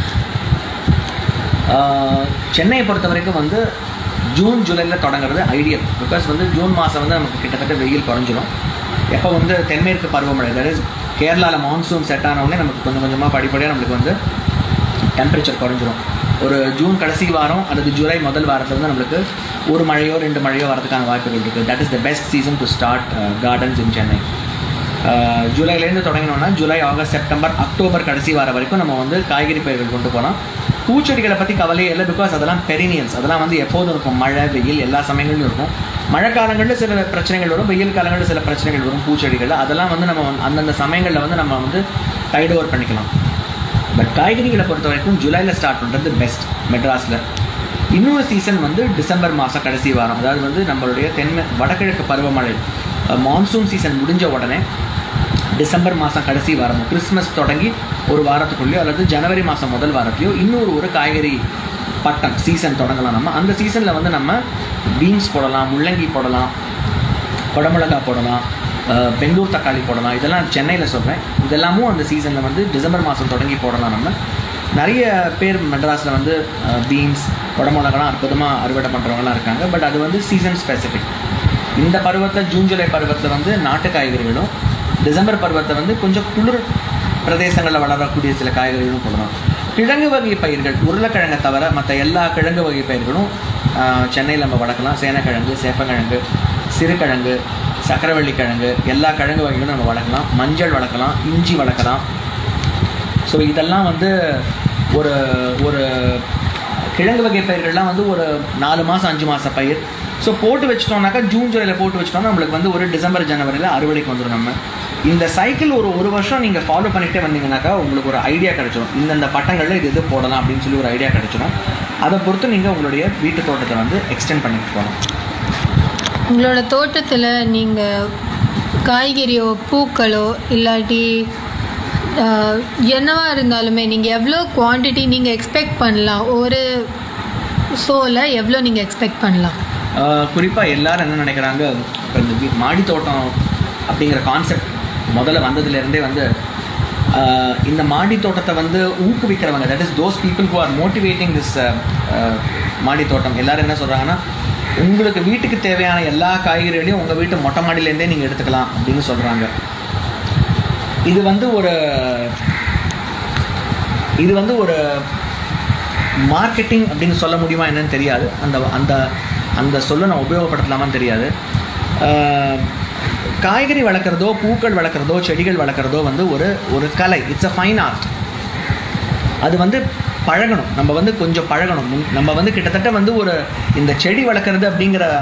Speaker 1: சென்னையை பொறுத்த வரைக்கும் வந்து ஜூன் ஜூலையில் தொடங்குறது ஐடியல். பிகாஸ் வந்து ஜூன் மாதம் வந்து நமக்கு கிட்டத்தட்ட வெயில் குறைஞ்சிடும். எப்போ வந்து தென்மேற்கு பருவமழை, தட் இஸ் கேரளாவில் மான்சூன் செட் ஆனவுடனே நமக்கு கொஞ்சம் கொஞ்சமாக படிப்படியாக நம்மளுக்கு வந்து டெம்பரேச்சர் குறைஞ்சிரும். ஒரு ஜூன் கடைசி வாரம் அல்லது ஜூலை முதல் வாரத்தில் வந்து நம்மளுக்கு ஒரு மழையோ ரெண்டு மழையோ வரதுக்கான வாய்ப்புகள் இருக்குது. That is the best season to start gardens in Chennai. ஜூலைலேருந்து தொடங்கினோன்னா July, August, September, October கடைசி வாரம் வரைக்கும் நம்ம வந்து காய்கறி பயிர்கள் கொண்டு போகலாம். பூச்செடிகளை பற்றி கவலையே இல்லை. பிகாஸ் அதெல்லாம் பெரினியல்ஸ், அதெல்லாம் வந்து எப்போதும் இருக்கும். மழை வெயில் எல்லா சமயங்களிலும் இருக்கும். மழை காலங்களில் சில பிரச்சனைகள் வரும், வெயில் காலங்களில் சில பிரச்சனைகள் வரும் பூச்செடிகளில். அதெல்லாம் வந்து நம்ம அந்தந்த சமயங்களில் வந்து நம்ம வந்து டைட் ஓவர் பண்ணிக்கலாம். பட் காய்கறிகளை பொறுத்த வரைக்கும் ஜூலையில் ஸ்டார்ட் பண்ணுறது பெஸ்ட் மெட்ராஸில். இன்னொரு சீசன் வந்து டிசம்பர் மாதம் கடைசி வாரம், அதாவது வந்து நம்மளுடைய தென்மை வடகிழக்கு பருவமழை மான்சூன் சீசன் முடிஞ்ச உடனே டிசம்பர் மாதம் கடைசி வாரம், கிறிஸ்மஸ் தொடங்கி ஒரு வாரத்துக்குள்ளேயோ அல்லது ஜனவரி மாதம் முதல் வாரத்துலையோ இன்னொரு ஒரு காய்கறி பட்டம் சீசன் தொடங்கலாம். நம்ம அந்த சீசனில் வந்து நம்ம பீன்ஸ் போடலாம், முள்ளங்கி போடலாம், குடமிளகா போடலாம், பெங்களூர் தக்காளி போடலாம். இதெல்லாம் சென்னையில் சொல்கிறேன். இதெல்லாமும் அந்த சீசனில் வந்து டிசம்பர் மாதம் தொடங்கி போடலாம். நம்ம நிறைய பேர் மெட்ராஸில் வந்து பீன்ஸ், குடமிளகாலாம் அற்புதமாக அறுவடை பண்ணுறவங்களாம் இருக்காங்க. பட் அது வந்து சீசன் ஸ்பெசிஃபிக். இந்த பருவத்தில் ஜூன் ஜூலை பருவத்தில் வந்து நாட்டு காய்கறிகளும், டிசம்பர் பருவத்தை வந்து கொஞ்சம் குளிர் பிரதேசங்களில் வளரக்கூடிய சில காய்கறிகளும் போடலாம். கிழங்கு வகை பயிர்கள், உருளைக்கிழங்கை தவிர மற்ற எல்லா கிழங்கு வகை பயிர்களும் சென்னையில் நம்ம வளர்க்கலாம். சேனக்கிழங்கு, சேப்பக்கிழங்கு, சிறுகிழங்கு, சக்கரவள்ளி கிழங்கு, எல்லா கிழங்கு வகைகளும் நம்ம வளர்க்கலாம். மஞ்சள் வளர்க்கலாம், இஞ்சி வளர்க்கலாம். ஸோ இதெல்லாம் வந்து ஒரு ஒரு கிழங்கு வகை பயிர்கள்லாம் வந்து ஒரு நாலு மாதம் அஞ்சு மாதம் பயிர். ஸோ போட்டு வச்சிட்டோம்னாக்கா ஜூன் ஜூலையில் போட்டு வச்சிட்டோம்னா நம்மளுக்கு வந்து ஒரு டிசம்பர் ஜனவரியில் அறுவடைக்கு வந்துடும். நம்ம இந்த சைக்கிள் ஒரு ஒரு வருஷம் நீங்கள் ஃபாலோ பண்ணிகிட்டே வந்தீங்கன்னாக்கா உங்களுக்கு ஒரு ஐடியா கிடைச்சிடும். இந்தந்த பட்டங்களில் இது இது போடலாம் அப்படின்னு சொல்லி ஒரு ஐடியா கிடைச்சிடும். அதை பொறுத்து நீங்கள் உங்களுடைய வீட்டு தோட்டத்தை வந்து எக்ஸ்டெண்ட் பண்ணிட்டு போகலாம்.
Speaker 2: உங்களோட தோட்டத்தில் நீங்கள் காய்கறியோ பூக்களோ இல்லாட்டி என்னவா இருந்தாலுமே நீங்கள் எவ்வளோ குவான்டிட்டி நீங்கள் எக்ஸ்பெக்ட் பண்ணலாம்? ஒரு ஷோவில் எவ்வளோ நீங்கள் எக்ஸ்பெக்ட் பண்ணலாம்?
Speaker 1: குறிப்பாக எல்லோரும் என்ன நினைக்கிறாங்க, இப்போ இந்த மாடி தோட்டம் அப்படிங்கிற கான்செப்ட் முதல்ல வந்ததுலேருந்தே வந்து இந்த மாடி தோட்டத்தை வந்து ஊக்குவிக்கிறவங்க, that is those people who are motivating this மாடி தோட்டம், எல்லோரும் என்ன சொல்கிறாங்கன்னா, உங்களுக்கு வீட்டுக்கு தேவையான எல்லா காய்கறிகளையும் உங்கள் வீட்டு மொட்டை மாடியிலேருந்தே நீங்கள் எடுத்துக்கலாம் அப்படின்னு சொல்கிறாங்க. இது வந்து ஒரு இது வந்து ஒரு மார்க்கெட்டிங் அப்படின்னு சொல்ல முடியுமா என்னன்னு தெரியாது, அந்த அந்த அந்த சொல்ல நான் உபயோகப்படுத்தலாமான்னு தெரியாது. காய்கறி வளர்க்குறதோ பூக்கள் வளர்க்குறதோ செடிகள் வளர்க்குறதோ வந்து ஒரு ஒரு கலை, இட்ஸ் அ ஃபைன் ஆர்ட். அது வந்து பழகணும், நம்ம வந்து கொஞ்சம் பழகணும். நம்ம வந்து கிட்டத்தட்ட வந்து ஒரு இந்த செடி வளர்க்குறது அப்படிங்கிற